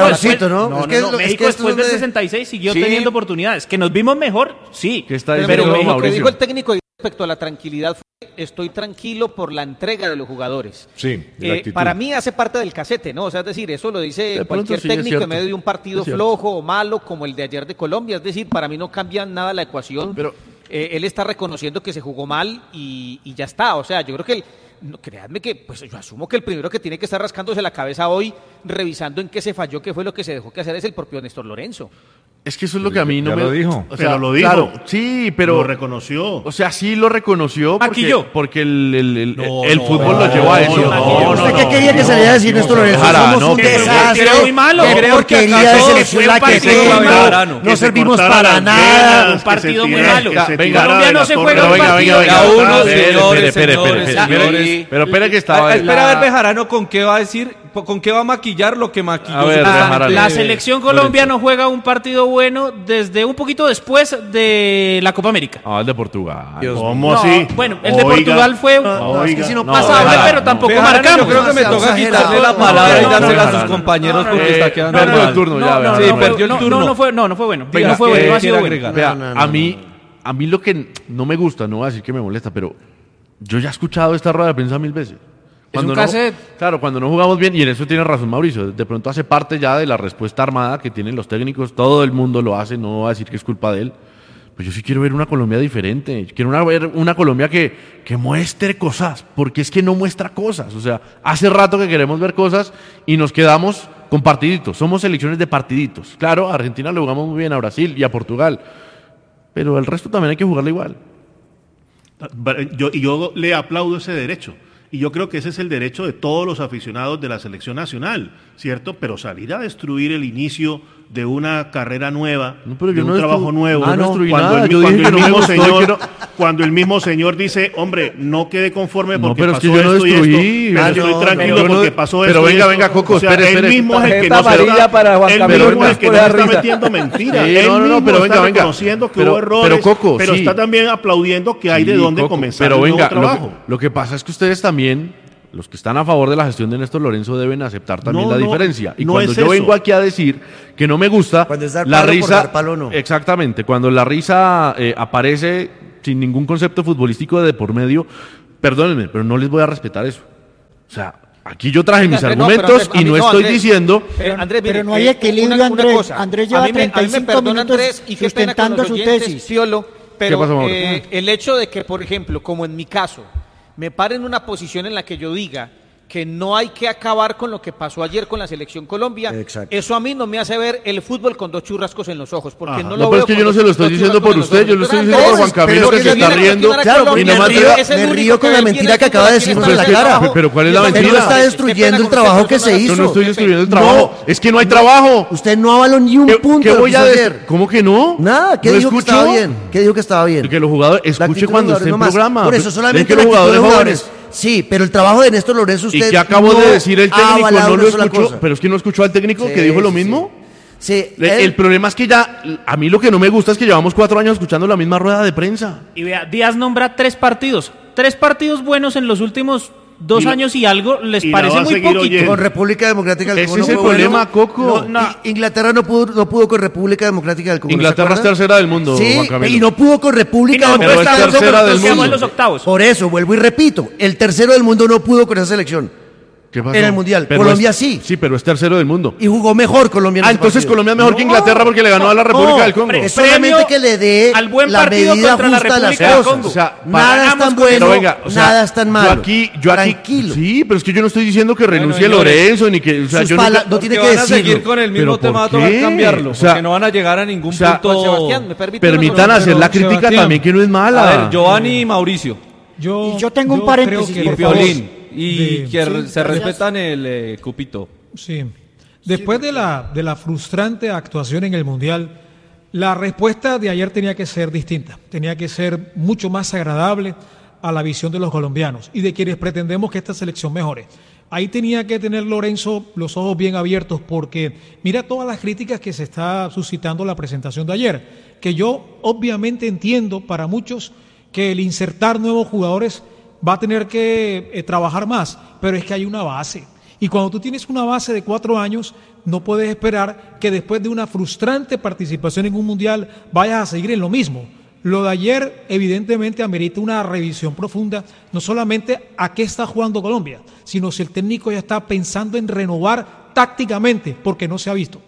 México después del 66 siguió teniendo oportunidades. ¿Que nos vimos mejor? Sí. Pero lo que dijo el técnico respecto a la tranquilidad fue: estoy tranquilo por la entrega de los jugadores. Sí, para mí hace parte del casete, ¿no? O sea, es decir, eso lo dice cualquier técnico en medio de un partido flojo o malo como el de ayer de Colombia. Es decir, para mí no cambia nada la ecuación. Pero él está reconociendo que se jugó mal y ya está. O sea, yo creo que créanme que pues yo asumo que el primero que tiene que estar rascándose la cabeza hoy, revisando en qué se falló, qué fue lo que se dejó que hacer, es el propio Néstor Lorenzo. Es que eso es lo que a mí no me... lo dijo. Pero lo dijo. Claro, sí, pero... Lo reconoció. O sea, sí lo reconoció porque el fútbol lo llevó llevó a eso. ¿Usted qué quería que saliera a decir Néstor Lorenzo? Somos un desastre. Muy malo. Qué porquería de selección la que tenemos. No servimos para nada. Un partido muy malo. Colombia no se juega un partido. Pero espera que estaba... Espera a ver Bejarano con qué va a decir, con qué va a maquillar lo que maquilló. La selección Colombia no juega un partido bueno desde un poquito después de la Copa América. El de Portugal. ¿Cómo así? Bueno, el de Portugal fue es que si no pasable, pero tampoco marcamos. Yo creo que me toca quitarle la palabra y dársela a sus compañeros porque está quedando mal. Perdió el turno ya. Sí, perdió el turno. No fue bueno. No fue bueno, no ha sido bueno. A mí lo que no me gusta, no voy a decir que me molesta, pero yo ya he escuchado esta rueda de prensa 1000 veces. Cuando no jugamos bien, y en eso tiene razón Mauricio, de pronto hace parte ya de la respuesta armada que tienen los técnicos, todo el mundo lo hace, no voy a decir que es culpa de él, pues yo sí quiero ver una Colombia diferente, quiero ver una Colombia que muestre cosas, porque es que no muestra cosas, o sea, hace rato que queremos ver cosas y nos quedamos con partiditos, somos selecciones de partiditos, claro, a Argentina le jugamos muy bien, a Brasil y a Portugal, pero el resto también hay que jugarle igual. Yo le aplaudo ese derecho. Y yo creo que ese es el derecho de todos los aficionados de la selección nacional, ¿cierto? Pero salir a destruir el inicio de una carrera nueva, de un trabajo nuevo, no destruí cuando nada. el mismo señor cuando el mismo señor dice, hombre, no quede conforme porque pero pasó es que yo no esto y destruí, esto, pero estoy tranquilo porque pasó esto. Pero venga, Coco, espere. Él mismo es el que no está metiendo mentiras. Él mismo está reconociendo que hubo errores, pero está también aplaudiendo que hay de dónde comenzar el nuevo trabajo. Lo que pasa es que ustedes también, los que están a favor de la gestión de Néstor Lorenzo, deben aceptar también la diferencia. Y cuando yo vengo aquí a decir que no me gusta, cuando es dar la palo risa, por dar palo, no. Exactamente, cuando la risa aparece sin ningún concepto futbolístico de por medio, perdónenme, pero no les voy a respetar eso. O sea, aquí yo traje mis argumentos y no estoy diciendo... Pero no hay equilibrio, Andrés. Andrés lleva 35 minutos sustentando su tesis. Pero el hecho de que, por ejemplo, como en mi caso, me pare en una posición en la que yo diga que no hay que acabar con lo que pasó ayer con la Selección Colombia, eso a mí no me hace ver el fútbol con dos churrascos en los ojos, porque no lo veo. Pero es que yo no se lo estoy diciendo por usted, yo lo estoy diciendo por Juan Camilo, que se está riendo. Claro, y me río con la mentira que acaba de decirnos en la cara. Pero ¿cuál es la mentira? Usted no está destruyendo el trabajo que se hizo. Yo no estoy destruyendo el trabajo, es que no hay trabajo. Usted no avaló ni un punto. ¿Qué voy a decir? ¿Cómo que no? Nada, ¿qué dijo que estaba bien? ¿Qué dijo que estaba bien? Que los jugadores, escuche cuando esté en programa. Por eso solamente los jugadores. Sí, pero el trabajo de Néstor Lorenzo usted... ¿Y qué acabo de decir el técnico? No lo escuchó, pero es que no escuchó al técnico que dijo lo mismo. Sí, el problema es que ya, a mí lo que no me gusta es que llevamos 4 años escuchando la misma rueda de prensa. Y vea, Díaz nombra 3 partidos buenos en los últimos 2 años y algo, les parece muy poquito. Oyendo. Con República Democrática del Congo. Ese es el problema, Coco. Inglaterra no pudo con República Democrática del Congo. Inglaterra es tercera del mundo, sí, Juan Camilo. Y no pudo con República Democrática del Congo. Pero es tercera del mundo. En los octavos. Por eso, vuelvo y repito, el tercero del mundo no pudo con esa selección. ¿Qué pasó? En el Mundial. Pero Colombia sí. Sí, pero es tercero del mundo. Y jugó mejor Colombia. Entonces Colombia es mejor que Inglaterra porque le ganó a la República del Congo. Es solamente que le dé al buen la partido medida contra justa la a las República del cosas. Congo. O sea, nada es tan bueno, nada es tan malo. Yo aquí, tranquilo. Sí, pero es que yo no estoy diciendo que renuncie Lorenzo ni que... O sea, yo no tiene que van a decirlo. seguir con el mismo tema, va a cambiarlo. O sea, porque no van a llegar a ningún punto... Sebastián, permitan hacer la crítica también, que no es mala. A ver, Giovanni y Mauricio. Yo tengo un paréntesis, y Piolín. Y que se respetan el cupito. Sí. Después de la frustrante actuación en el Mundial, la respuesta de ayer tenía que ser distinta, tenía que ser mucho más agradable a la visión de los colombianos y de quienes pretendemos que esta selección mejore. Ahí tenía que tener Lorenzo los ojos bien abiertos porque mira todas las críticas que se está suscitando la presentación de ayer, que yo obviamente entiendo para muchos que el insertar nuevos jugadores va a tener que trabajar más, pero es que hay una base. Y cuando tú tienes una base de 4 años, no puedes esperar que después de una frustrante participación en un mundial vayas a seguir en lo mismo. Lo de ayer evidentemente amerita una revisión profunda, no solamente a qué está jugando Colombia, sino si el técnico ya está pensando en renovar tácticamente, porque no se ha visto.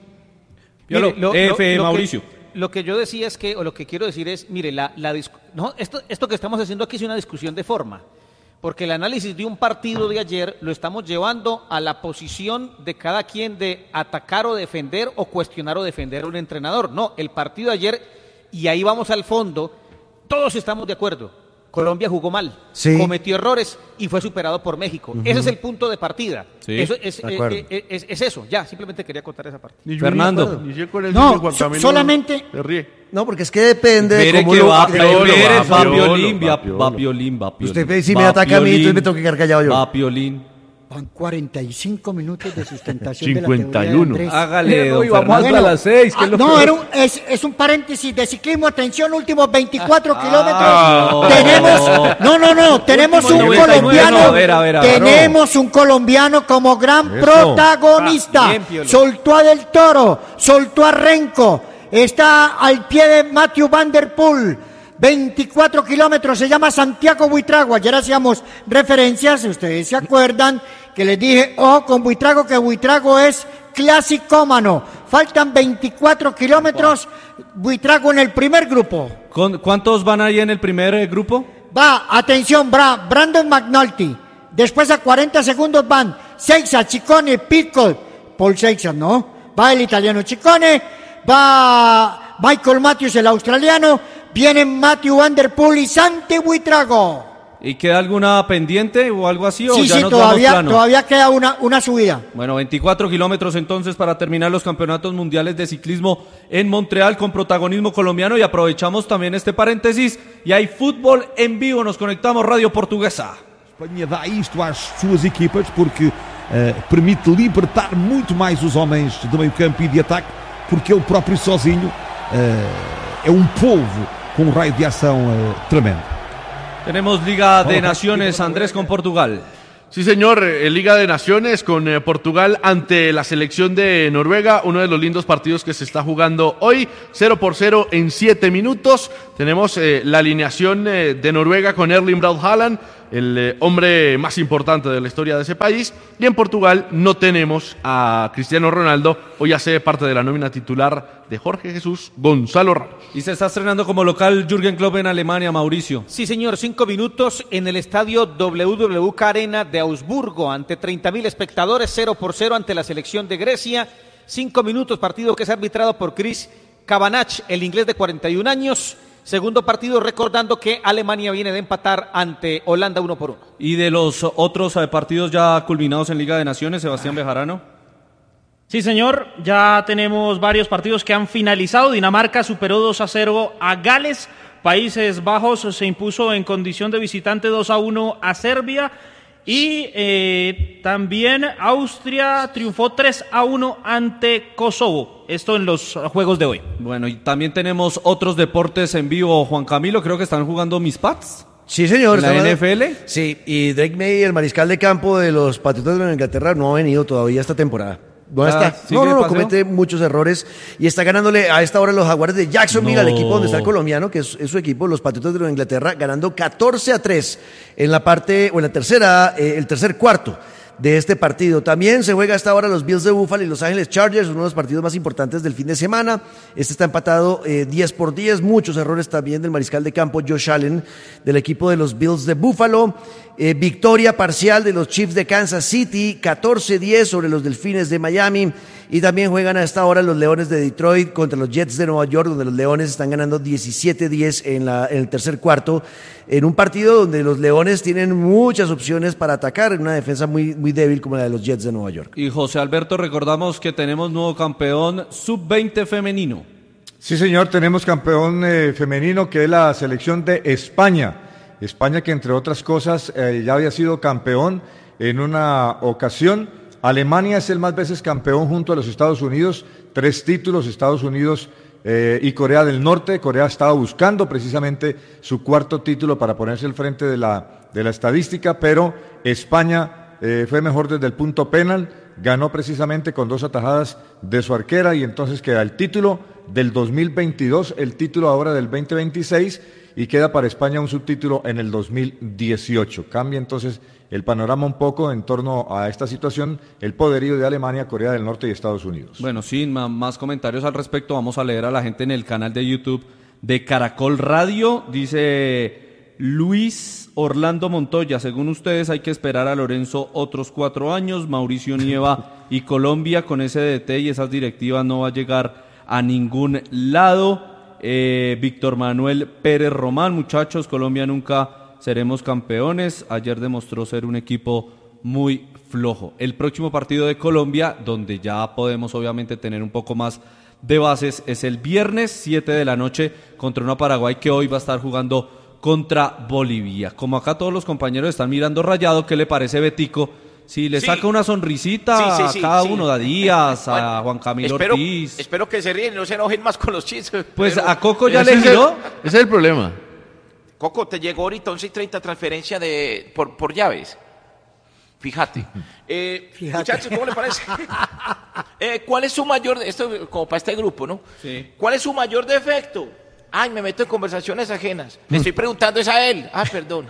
Mauricio. Lo que yo decía es que, o lo que quiero decir es, mire, esto que estamos haciendo aquí es una discusión de forma. Porque el análisis de un partido de ayer lo estamos llevando a la posición de cada quien de atacar o defender o cuestionar o defender a un entrenador. No, el partido de ayer, y ahí vamos al fondo, todos estamos de acuerdo. Colombia jugó mal, cometió errores y fue superado por México. Ese es el punto de partida. Sí, eso es eso, ya, simplemente quería contar esa parte. Fernando. No, solamente... No, porque es que depende de cómo lo va Piolín. Usted si me ataca a mí, entonces me tengo que quedar callado yo. Va Piolín. Van 45 minutos de sustentación 51. de la teoría de Hágale, y vamos hasta las 6. Es un paréntesis de ciclismo. Atención, últimos 24 kilómetros. Tenemos un colombiano. Tenemos un colombiano como gran protagonista. Soltó a Del Toro, soltó a Renko. Está al pie de Matthew Van Der Poel. 24 kilómetros, se llama Santiago Buitrago. Ayer hacíamos referencias, ustedes se acuerdan, que les dije, ojo con Buitrago, que Buitrago es clasicómano. Faltan 24 kilómetros, Buitrago en el primer grupo. ¿Cuántos van ahí en el primer grupo? Va, atención, Brandon McNulty. Después a 40 segundos van Seixas, Ciccone, Pitcock, Paul Seixas, ¿no? Va el italiano Ciccone, va Michael Matthews, el australiano. Vienen Matthew Van Der Poel y Santi Buitrago. ¿Y queda alguna pendiente o algo así? ¿O sí, ya sí, nos todavía queda una subida. Bueno, 24 kilómetros entonces para terminar los campeonatos mundiales de ciclismo en Montreal con protagonismo colombiano. Y aprovechamos también este paréntesis y hay fútbol en vivo. Nos conectamos Radio Portuguesa. Espanha dá isto às suas equipas porque permite libertar muito mais os homens do meio campo e de ataque, porque ele próprio sozinho é polvo com raio de ação tremendo. Tenemos Liga de Naciones, Andrés, con Portugal. Sí, señor, Liga de Naciones con Portugal ante la selección de Noruega, uno de los lindos partidos que se está jugando hoy, 0-0 en 7 minutos. Tenemos la alineación de Noruega con Erling Braut Haaland, el hombre más importante de la historia de ese país, y en Portugal no tenemos a Cristiano Ronaldo, hoy hace parte de la nómina titular de Jorge Jesús Gonzalo Ramos. Y se está estrenando como local Jürgen Klopp en Alemania, Mauricio. Sí, señor, 5 minutos en el estadio WWK Arena de Augsburgo, ante 30.000 espectadores, 0-0 ante la selección de Grecia. 5 minutos, partido que es arbitrado por Chris Kavanagh, el inglés de 41 años. Segundo partido, recordando que Alemania viene de empatar ante Holanda 1-1. ¿Y de los otros partidos ya culminados en Liga de Naciones, Sebastián Bejarano? Sí, señor, ya tenemos varios partidos que han finalizado. Dinamarca superó 2-0 a Gales. Países Bajos se impuso en condición de visitante 2-1 a Serbia. Y también Austria triunfó 3-1 ante Kosovo. Esto en los juegos de hoy. Bueno, y también tenemos otros deportes en vivo. Juan Camilo, creo que están jugando mis Pats. Sí, señor. ¿En la NFL? Sí, y Drake May, el mariscal de campo de los Patriotas de Inglaterra, no ha venido todavía esta temporada. ¿Dónde está? No, comete muchos errores y está ganándole a esta hora los Jaguares de Jacksonville al equipo donde está el colombiano, que es su equipo, los Patriotas de Inglaterra, ganando 14-3 en la parte, o en la tercera, el tercer cuarto de este partido. También se juega hasta ahora los Bills de Buffalo y Los Ángeles Chargers, uno de los partidos más importantes del fin de semana. Este está empatado 10-10, muchos errores también del mariscal de campo Josh Allen del equipo de los Bills de Buffalo. Victoria parcial de los Chiefs de Kansas City, 14-10 sobre los Delfines de Miami. Y también juegan a esta hora los Leones de Detroit contra los Jets de Nueva York, donde los Leones están ganando 17-10 en el tercer cuarto, en un partido donde los Leones tienen muchas opciones para atacar, en una defensa muy, muy débil como la de los Jets de Nueva York. Y José Alberto, recordamos que tenemos nuevo campeón sub-20 femenino. Sí, señor, tenemos campeón femenino, que es la selección de España. España, que entre otras cosas ya había sido campeón en una ocasión. Alemania es el más veces campeón junto a los Estados Unidos, 3 títulos, Estados Unidos y Corea del Norte. Corea estaba buscando precisamente su 4º título para ponerse al frente de la estadística, pero España fue mejor desde el punto penal, ganó precisamente con 2 atajadas de su arquera y entonces queda el título del 2022, el título ahora del 2026 y queda para España un subtítulo en el 2018. Cambia entonces el panorama un poco en torno a esta situación, el poderío de Alemania, Corea del Norte y Estados Unidos. Bueno, sin más comentarios al respecto, vamos a leer a la gente en el canal de YouTube de Caracol Radio. Dice Luis Orlando Montoya, según ustedes hay que esperar a Lorenzo otros 4 años, Mauricio Nieva y Colombia con ese DT y esas directivas no va a llegar a ningún lado. Víctor Manuel Pérez Román, muchachos, Colombia nunca seremos campeones, ayer demostró ser un equipo muy flojo. El próximo partido de Colombia, donde ya podemos obviamente tener un poco más de bases, es el viernes 7 de la noche contra una Paraguay que hoy va a estar jugando contra Bolivia. Como acá todos los compañeros están mirando rayado, ¿qué le parece Betico? Si le saca una sonrisita a cada uno, a Díaz, a Juan Camilo Ortiz. Espero que se ríen y no se enojen más con los chistes. Pues a Coco ya le giró. Ese es el problema. Coco, te llegó ahorita 11:30 transferencia por llaves. Fíjate. Muchachos, ¿cómo le parece? ¿Cuál es su mayor... Esto como para este grupo, ¿no? Sí. ¿Cuál es su mayor defecto? Ay, me meto en conversaciones ajenas. Le estoy preguntando es a él. Ah, perdón.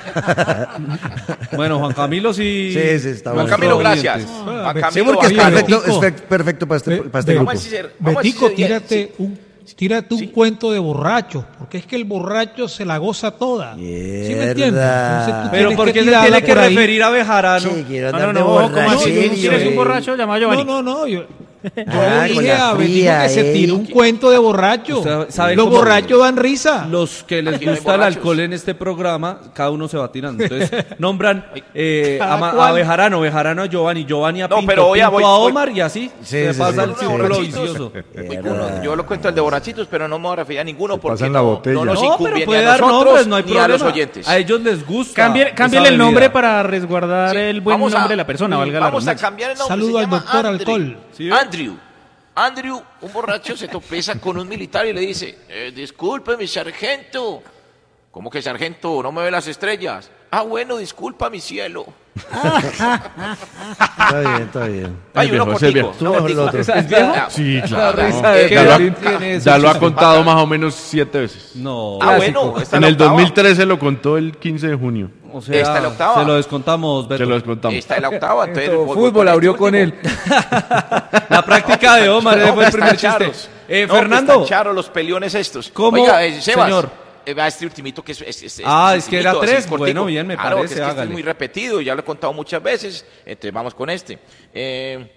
Bueno, Juan Camilo sí. Sí, está Juan bueno. Camilo, gracias. Juan Camilo, sí, porque es perfecto para este grupo. Betico, tírate un cuento de borracho, porque es que el borracho se la goza toda. ¿Sí me entiendes? Pero ¿por qué se tiene que referir a Bejarano? Sí, quiero andar de borracho. ¿Cómo así? ¿Tienes un borracho llamado Giovanni? No, Yo dije a Betico que se tiró un cuento de borracho. Los borrachos dan risa. Los que les gusta el alcohol en este programa, cada uno se va tirando. Entonces nombran a Bejarano a Giovanni a Pinto, Pinto a Omar y así se pasa el círculo vicioso. Yo lo cuento el de borrachitos, pero no me voy a referir a ninguno porque no nos incumbía puede ni a nosotros nombres, no hay ni a los oyentes. A ellos les gusta. Cámbiale el nombre para resguardar el buen nombre de la persona, valga la redundancia. Vamos a cambiar el nombre. Saludo al doctor Alcohol. Andrew, un borracho se tropeza con un militar y le dice, disculpe mi sargento. ¿Cómo que sargento? ¿No me ve las estrellas? Ah, bueno, disculpa mi cielo. Está bien. Hay uno cortico. ¿Es viejo? Sí, claro. Ya lo ha contado más o menos 7 veces. No. Bueno. En el 2013 lo contó el 15 de junio. O sea, esta es la octava. Se lo descontamos, Beto. Esta es la octava. Fútbol abrió con él. La práctica de Omar fue el primer chiste. Fernando. Charo, los peleones estos. ¿Cómo, Oiga, Sebas, señor? Este ultimito que es que era 3. Bueno, bien, me parece. Que este es muy repetido, ya lo he contado muchas veces. Entonces vamos con este. Le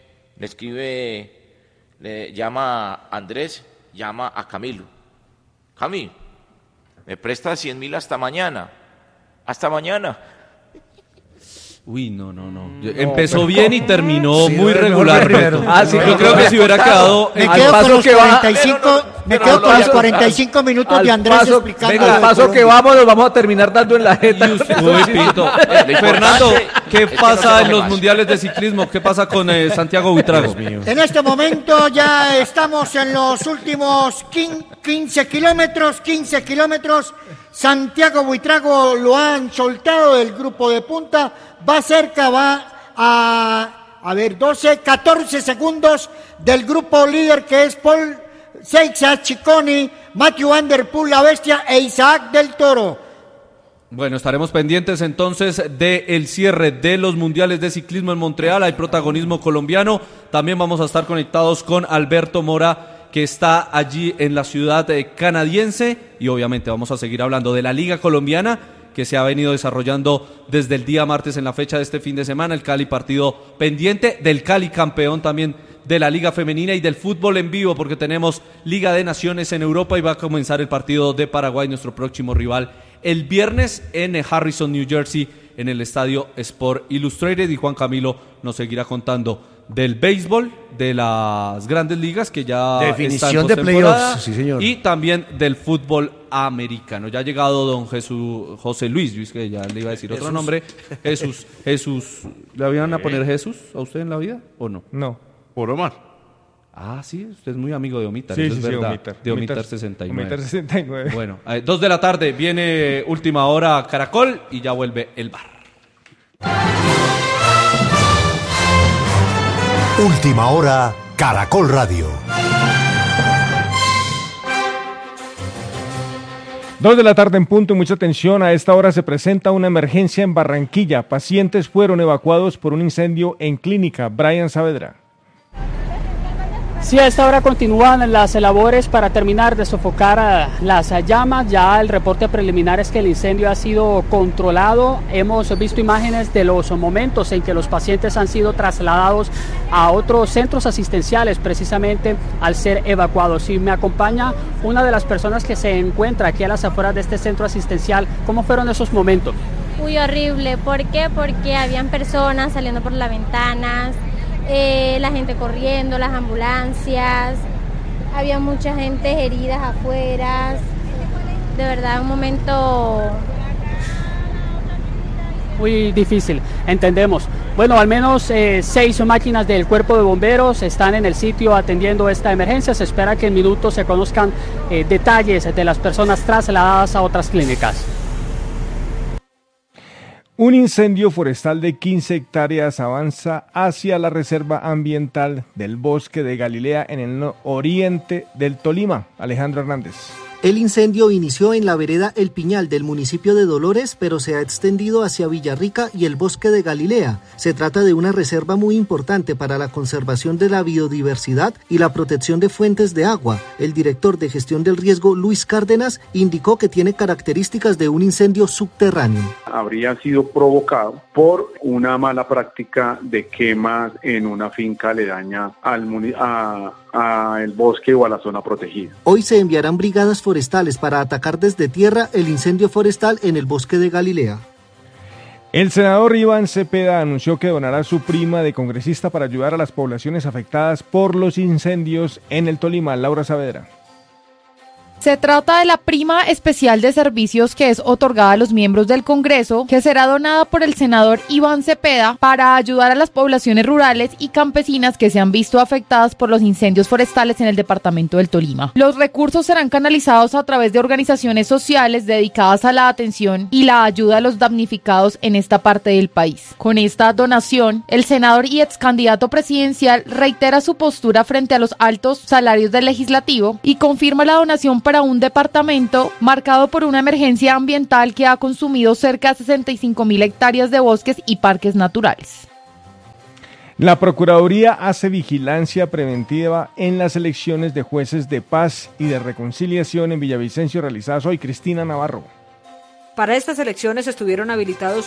llama Andrés, llama a Camilo. Cami, me presta 100.000 hasta mañana. Hasta mañana. Uy, no. Empezó bien y terminó muy regular. Yo creo que si hubiera quedado... Me quedo con los 45 minutos de Andrés explicando. Venga, al paso que vamos, nos vamos a terminar dando en la jeta. Fernando, ¿qué pasa en los mundiales de ciclismo? ¿Qué pasa con Santiago Buitrago? En este momento ya estamos en los últimos 15 kilómetros. Santiago Buitrago lo han soltado del grupo de punta. Va cerca, va a 14 segundos del grupo líder que es Paul Seixas Ciccone, Matthew Van Der Poel, la bestia, e Isaac del Toro. Bueno, estaremos pendientes entonces del cierre de los mundiales de ciclismo en Montreal. Hay protagonismo colombiano. También vamos a estar conectados con Alberto Mora, que está allí en la ciudad canadiense. Y obviamente vamos a seguir hablando de la Liga Colombiana, que se ha venido desarrollando desde el día martes en la fecha de este fin de semana. El Cali partido pendiente, del Cali campeón también de la Liga Femenina y del fútbol en vivo, porque tenemos Liga de Naciones en Europa y va a comenzar el partido de Paraguay, nuestro próximo rival, el viernes en Harrison, New Jersey, en el estadio Sport Illustrated. Y Juan Camilo nos seguirá contando del béisbol, de las grandes ligas que ya definición de playoffs, sí señor, y también del fútbol americano. Ya ha llegado don José Luis, que ya le iba a decir otro nombre. Jesús, ¿le habían a poner Jesús a usted en la vida o no? No. Por Omar. Ah, sí, usted es muy amigo de Omitar, sí, eso sí, es verdad, Omitar, de Omitar 69. Omitar 69. Bueno, 2 de la tarde viene Última Hora Caracol y ya vuelve el bar. Última Hora Caracol Radio. 2 de la tarde en punto y mucha atención. A esta hora se presenta una emergencia en Barranquilla. Pacientes fueron evacuados por un incendio en clínica. Brian Saavedra. Sí, a esta hora continúan las labores para terminar de sofocar las llamas. Ya el reporte preliminar es que el incendio ha sido controlado. Hemos visto imágenes de los momentos en que los pacientes han sido trasladados a otros centros asistenciales precisamente al ser evacuados. Y me acompaña una de las personas que se encuentra aquí a las afueras de este centro asistencial. ¿Cómo fueron esos momentos? Uy, horrible. ¿Por qué? Porque habían personas saliendo por las ventanas. La gente corriendo, las ambulancias, había mucha gente heridas afuera, de verdad un momento muy difícil, entendemos. Bueno, al menos 6 máquinas del cuerpo de bomberos están en el sitio atendiendo esta emergencia. Se espera que en minutos se conozcan detalles de las personas trasladadas a otras clínicas. Un incendio forestal de 15 hectáreas avanza hacia la reserva ambiental del Bosque de Galilea en el oriente del Tolima. Alejandro Hernández. El incendio inició en la vereda El Piñal del municipio de Dolores, pero se ha extendido hacia Villarrica y el Bosque de Galilea. Se trata de una reserva muy importante para la conservación de la biodiversidad y la protección de fuentes de agua. El director de gestión del riesgo, Luis Cárdenas, indicó que tiene características de un incendio subterráneo. Habría sido provocado por una mala práctica de quemas en una finca aledaña al bosque o a la zona protegida. Hoy se enviarán brigadas forestales para atacar desde tierra el incendio forestal en el bosque de Galilea. El senador Iván Cepeda anunció que donará su prima de congresista para ayudar a las poblaciones afectadas por los incendios en el Tolima. Laura Saavedra. Se trata de la prima especial de servicios que es otorgada a los miembros del Congreso, que será donada por el senador Iván Cepeda para ayudar a las poblaciones rurales y campesinas que se han visto afectadas por los incendios forestales en el departamento del Tolima. Los recursos serán canalizados a través de organizaciones sociales dedicadas a la atención y la ayuda a los damnificados en esta parte del país. Con esta donación, el senador y ex candidato presidencial reitera su postura frente a los altos salarios del legislativo y confirma la donación para un departamento marcado por una emergencia ambiental que ha consumido cerca de 65.000 hectáreas de bosques y parques naturales. La Procuraduría hace vigilancia preventiva en las elecciones de jueces de paz y de reconciliación en Villavicencio realizadas hoy. Cristina Navarro. Para estas elecciones estuvieron habilitados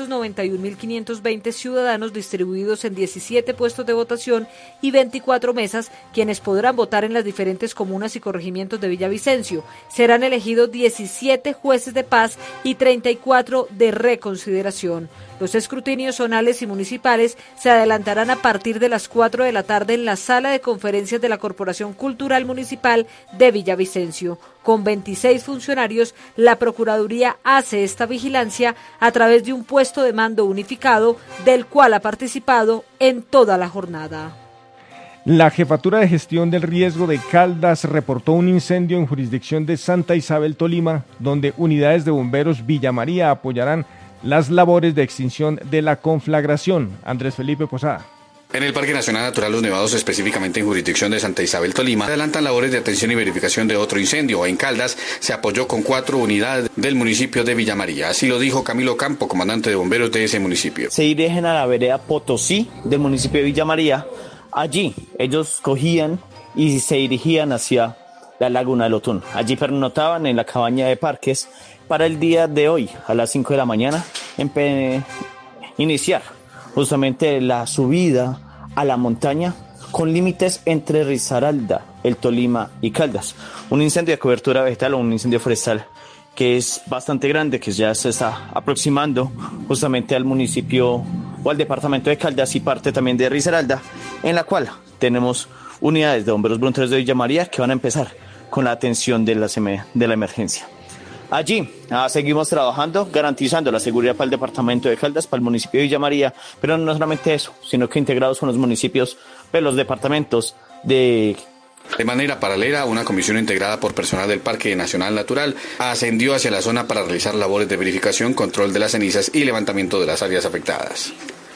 391.520 ciudadanos distribuidos en 17 puestos de votación y 24 mesas, quienes podrán votar en las diferentes comunas y corregimientos de Villavicencio. Serán elegidos 17 jueces de paz y 34 de reconsideración. Los escrutinios zonales y municipales se adelantarán a partir de las 4 de la tarde en la sala de conferencias de la Corporación Cultural Municipal de Villavicencio. Con 26 funcionarios, la Procuraduría hace esta vigilancia a través de un puesto de mando unificado, del cual ha participado en toda la jornada. La Jefatura de Gestión del Riesgo de Caldas reportó un incendio en jurisdicción de Santa Isabel, Tolima, donde unidades de bomberos Villa María apoyarán las labores de extinción de la conflagración. Andrés Felipe Posada. En el Parque Nacional Natural Los Nevados, específicamente en jurisdicción de Santa Isabel, Tolima, adelantan labores de atención y verificación de otro incendio. En Caldas se apoyó con 4 unidades del municipio de Villa María. Así lo dijo Camilo Campo, comandante de bomberos de ese municipio. Se dirigen a la vereda Potosí del municipio de Villa María. Allí ellos cogían y se dirigían hacia la laguna del Otún. Allí pernotaban en la cabaña de parques para el día de hoy, a las 5 de la mañana, iniciar justamente la subida a la montaña con límites entre Risaralda, el Tolima y Caldas. Un incendio de cobertura vegetal o un incendio forestal que es bastante grande, que ya se está aproximando justamente al municipio o al departamento de Caldas y parte también de Risaralda, en la cual tenemos unidades de bomberos voluntarios de Villa María que van a empezar con la atención de la emergencia. Allí seguimos trabajando, garantizando la seguridad para el departamento de Caldas, para el municipio de Villa María, pero no solamente eso, sino que integrados con los municipios, los departamentos de... De manera paralela, una comisión integrada por personal del Parque Nacional Natural ascendió hacia la zona para realizar labores de verificación, control de las cenizas y levantamiento de las áreas afectadas.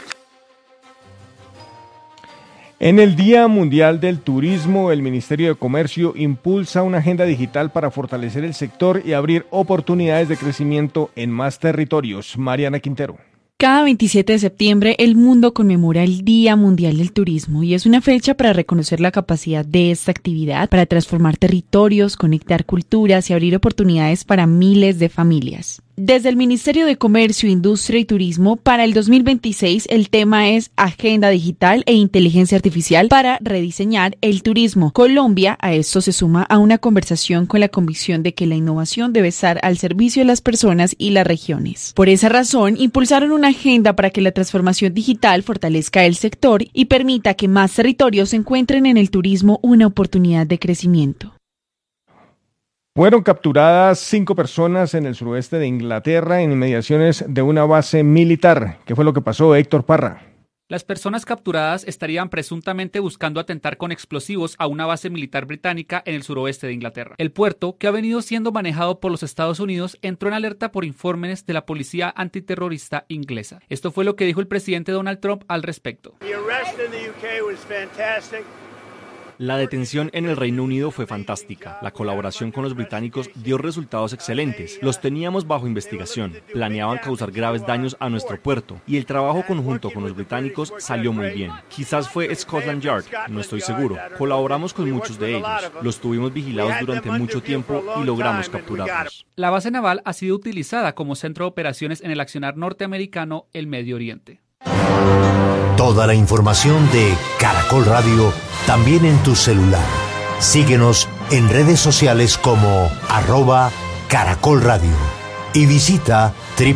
En el Día Mundial del Turismo, el Ministerio de Comercio impulsa una agenda digital para fortalecer el sector y abrir oportunidades de crecimiento en más territorios. Mariana Quintero. Cada 27 de septiembre el mundo conmemora el Día Mundial del Turismo y es una fecha para reconocer la capacidad de esta actividad para transformar territorios, conectar culturas y abrir oportunidades para miles de familias. Desde el Ministerio de Comercio, Industria y Turismo, para el 2026 el tema es Agenda Digital e Inteligencia Artificial para rediseñar el turismo. Colombia a esto se suma a una conversación con la convicción de que la innovación debe estar al servicio de las personas y las regiones. Por esa razón, impulsaron una agenda para que la transformación digital fortalezca el sector y permita que más territorios encuentren en el turismo una oportunidad de crecimiento. Fueron capturadas 5 personas en el suroeste de Inglaterra en inmediaciones de una base militar. ¿Qué fue lo que pasó, Héctor Parra? Las personas capturadas estarían presuntamente buscando atentar con explosivos a una base militar británica en el suroeste de Inglaterra. El puerto, que ha venido siendo manejado por los Estados Unidos, entró en alerta por informes de la policía antiterrorista inglesa. Esto fue lo que dijo el presidente Donald Trump al respecto. La detención en el Reino Unido fue fantástica. La colaboración con los británicos dio resultados excelentes. Los teníamos bajo investigación. Planeaban causar graves daños a nuestro puerto y el trabajo conjunto con los británicos salió muy bien. Quizás fue Scotland Yard, no estoy seguro. Colaboramos con muchos de ellos. Los tuvimos vigilados durante mucho tiempo y logramos capturarlos. La base naval ha sido utilizada como centro de operaciones en el accionar norteamericano el Medio Oriente. Toda la información de Caracol Radio también en tu celular. Síguenos en redes sociales como @Caracol Radio y visita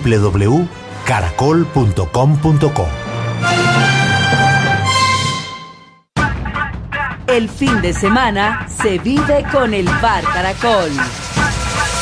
www.caracol.com.co. El fin de semana se vive con el Bar Caracol.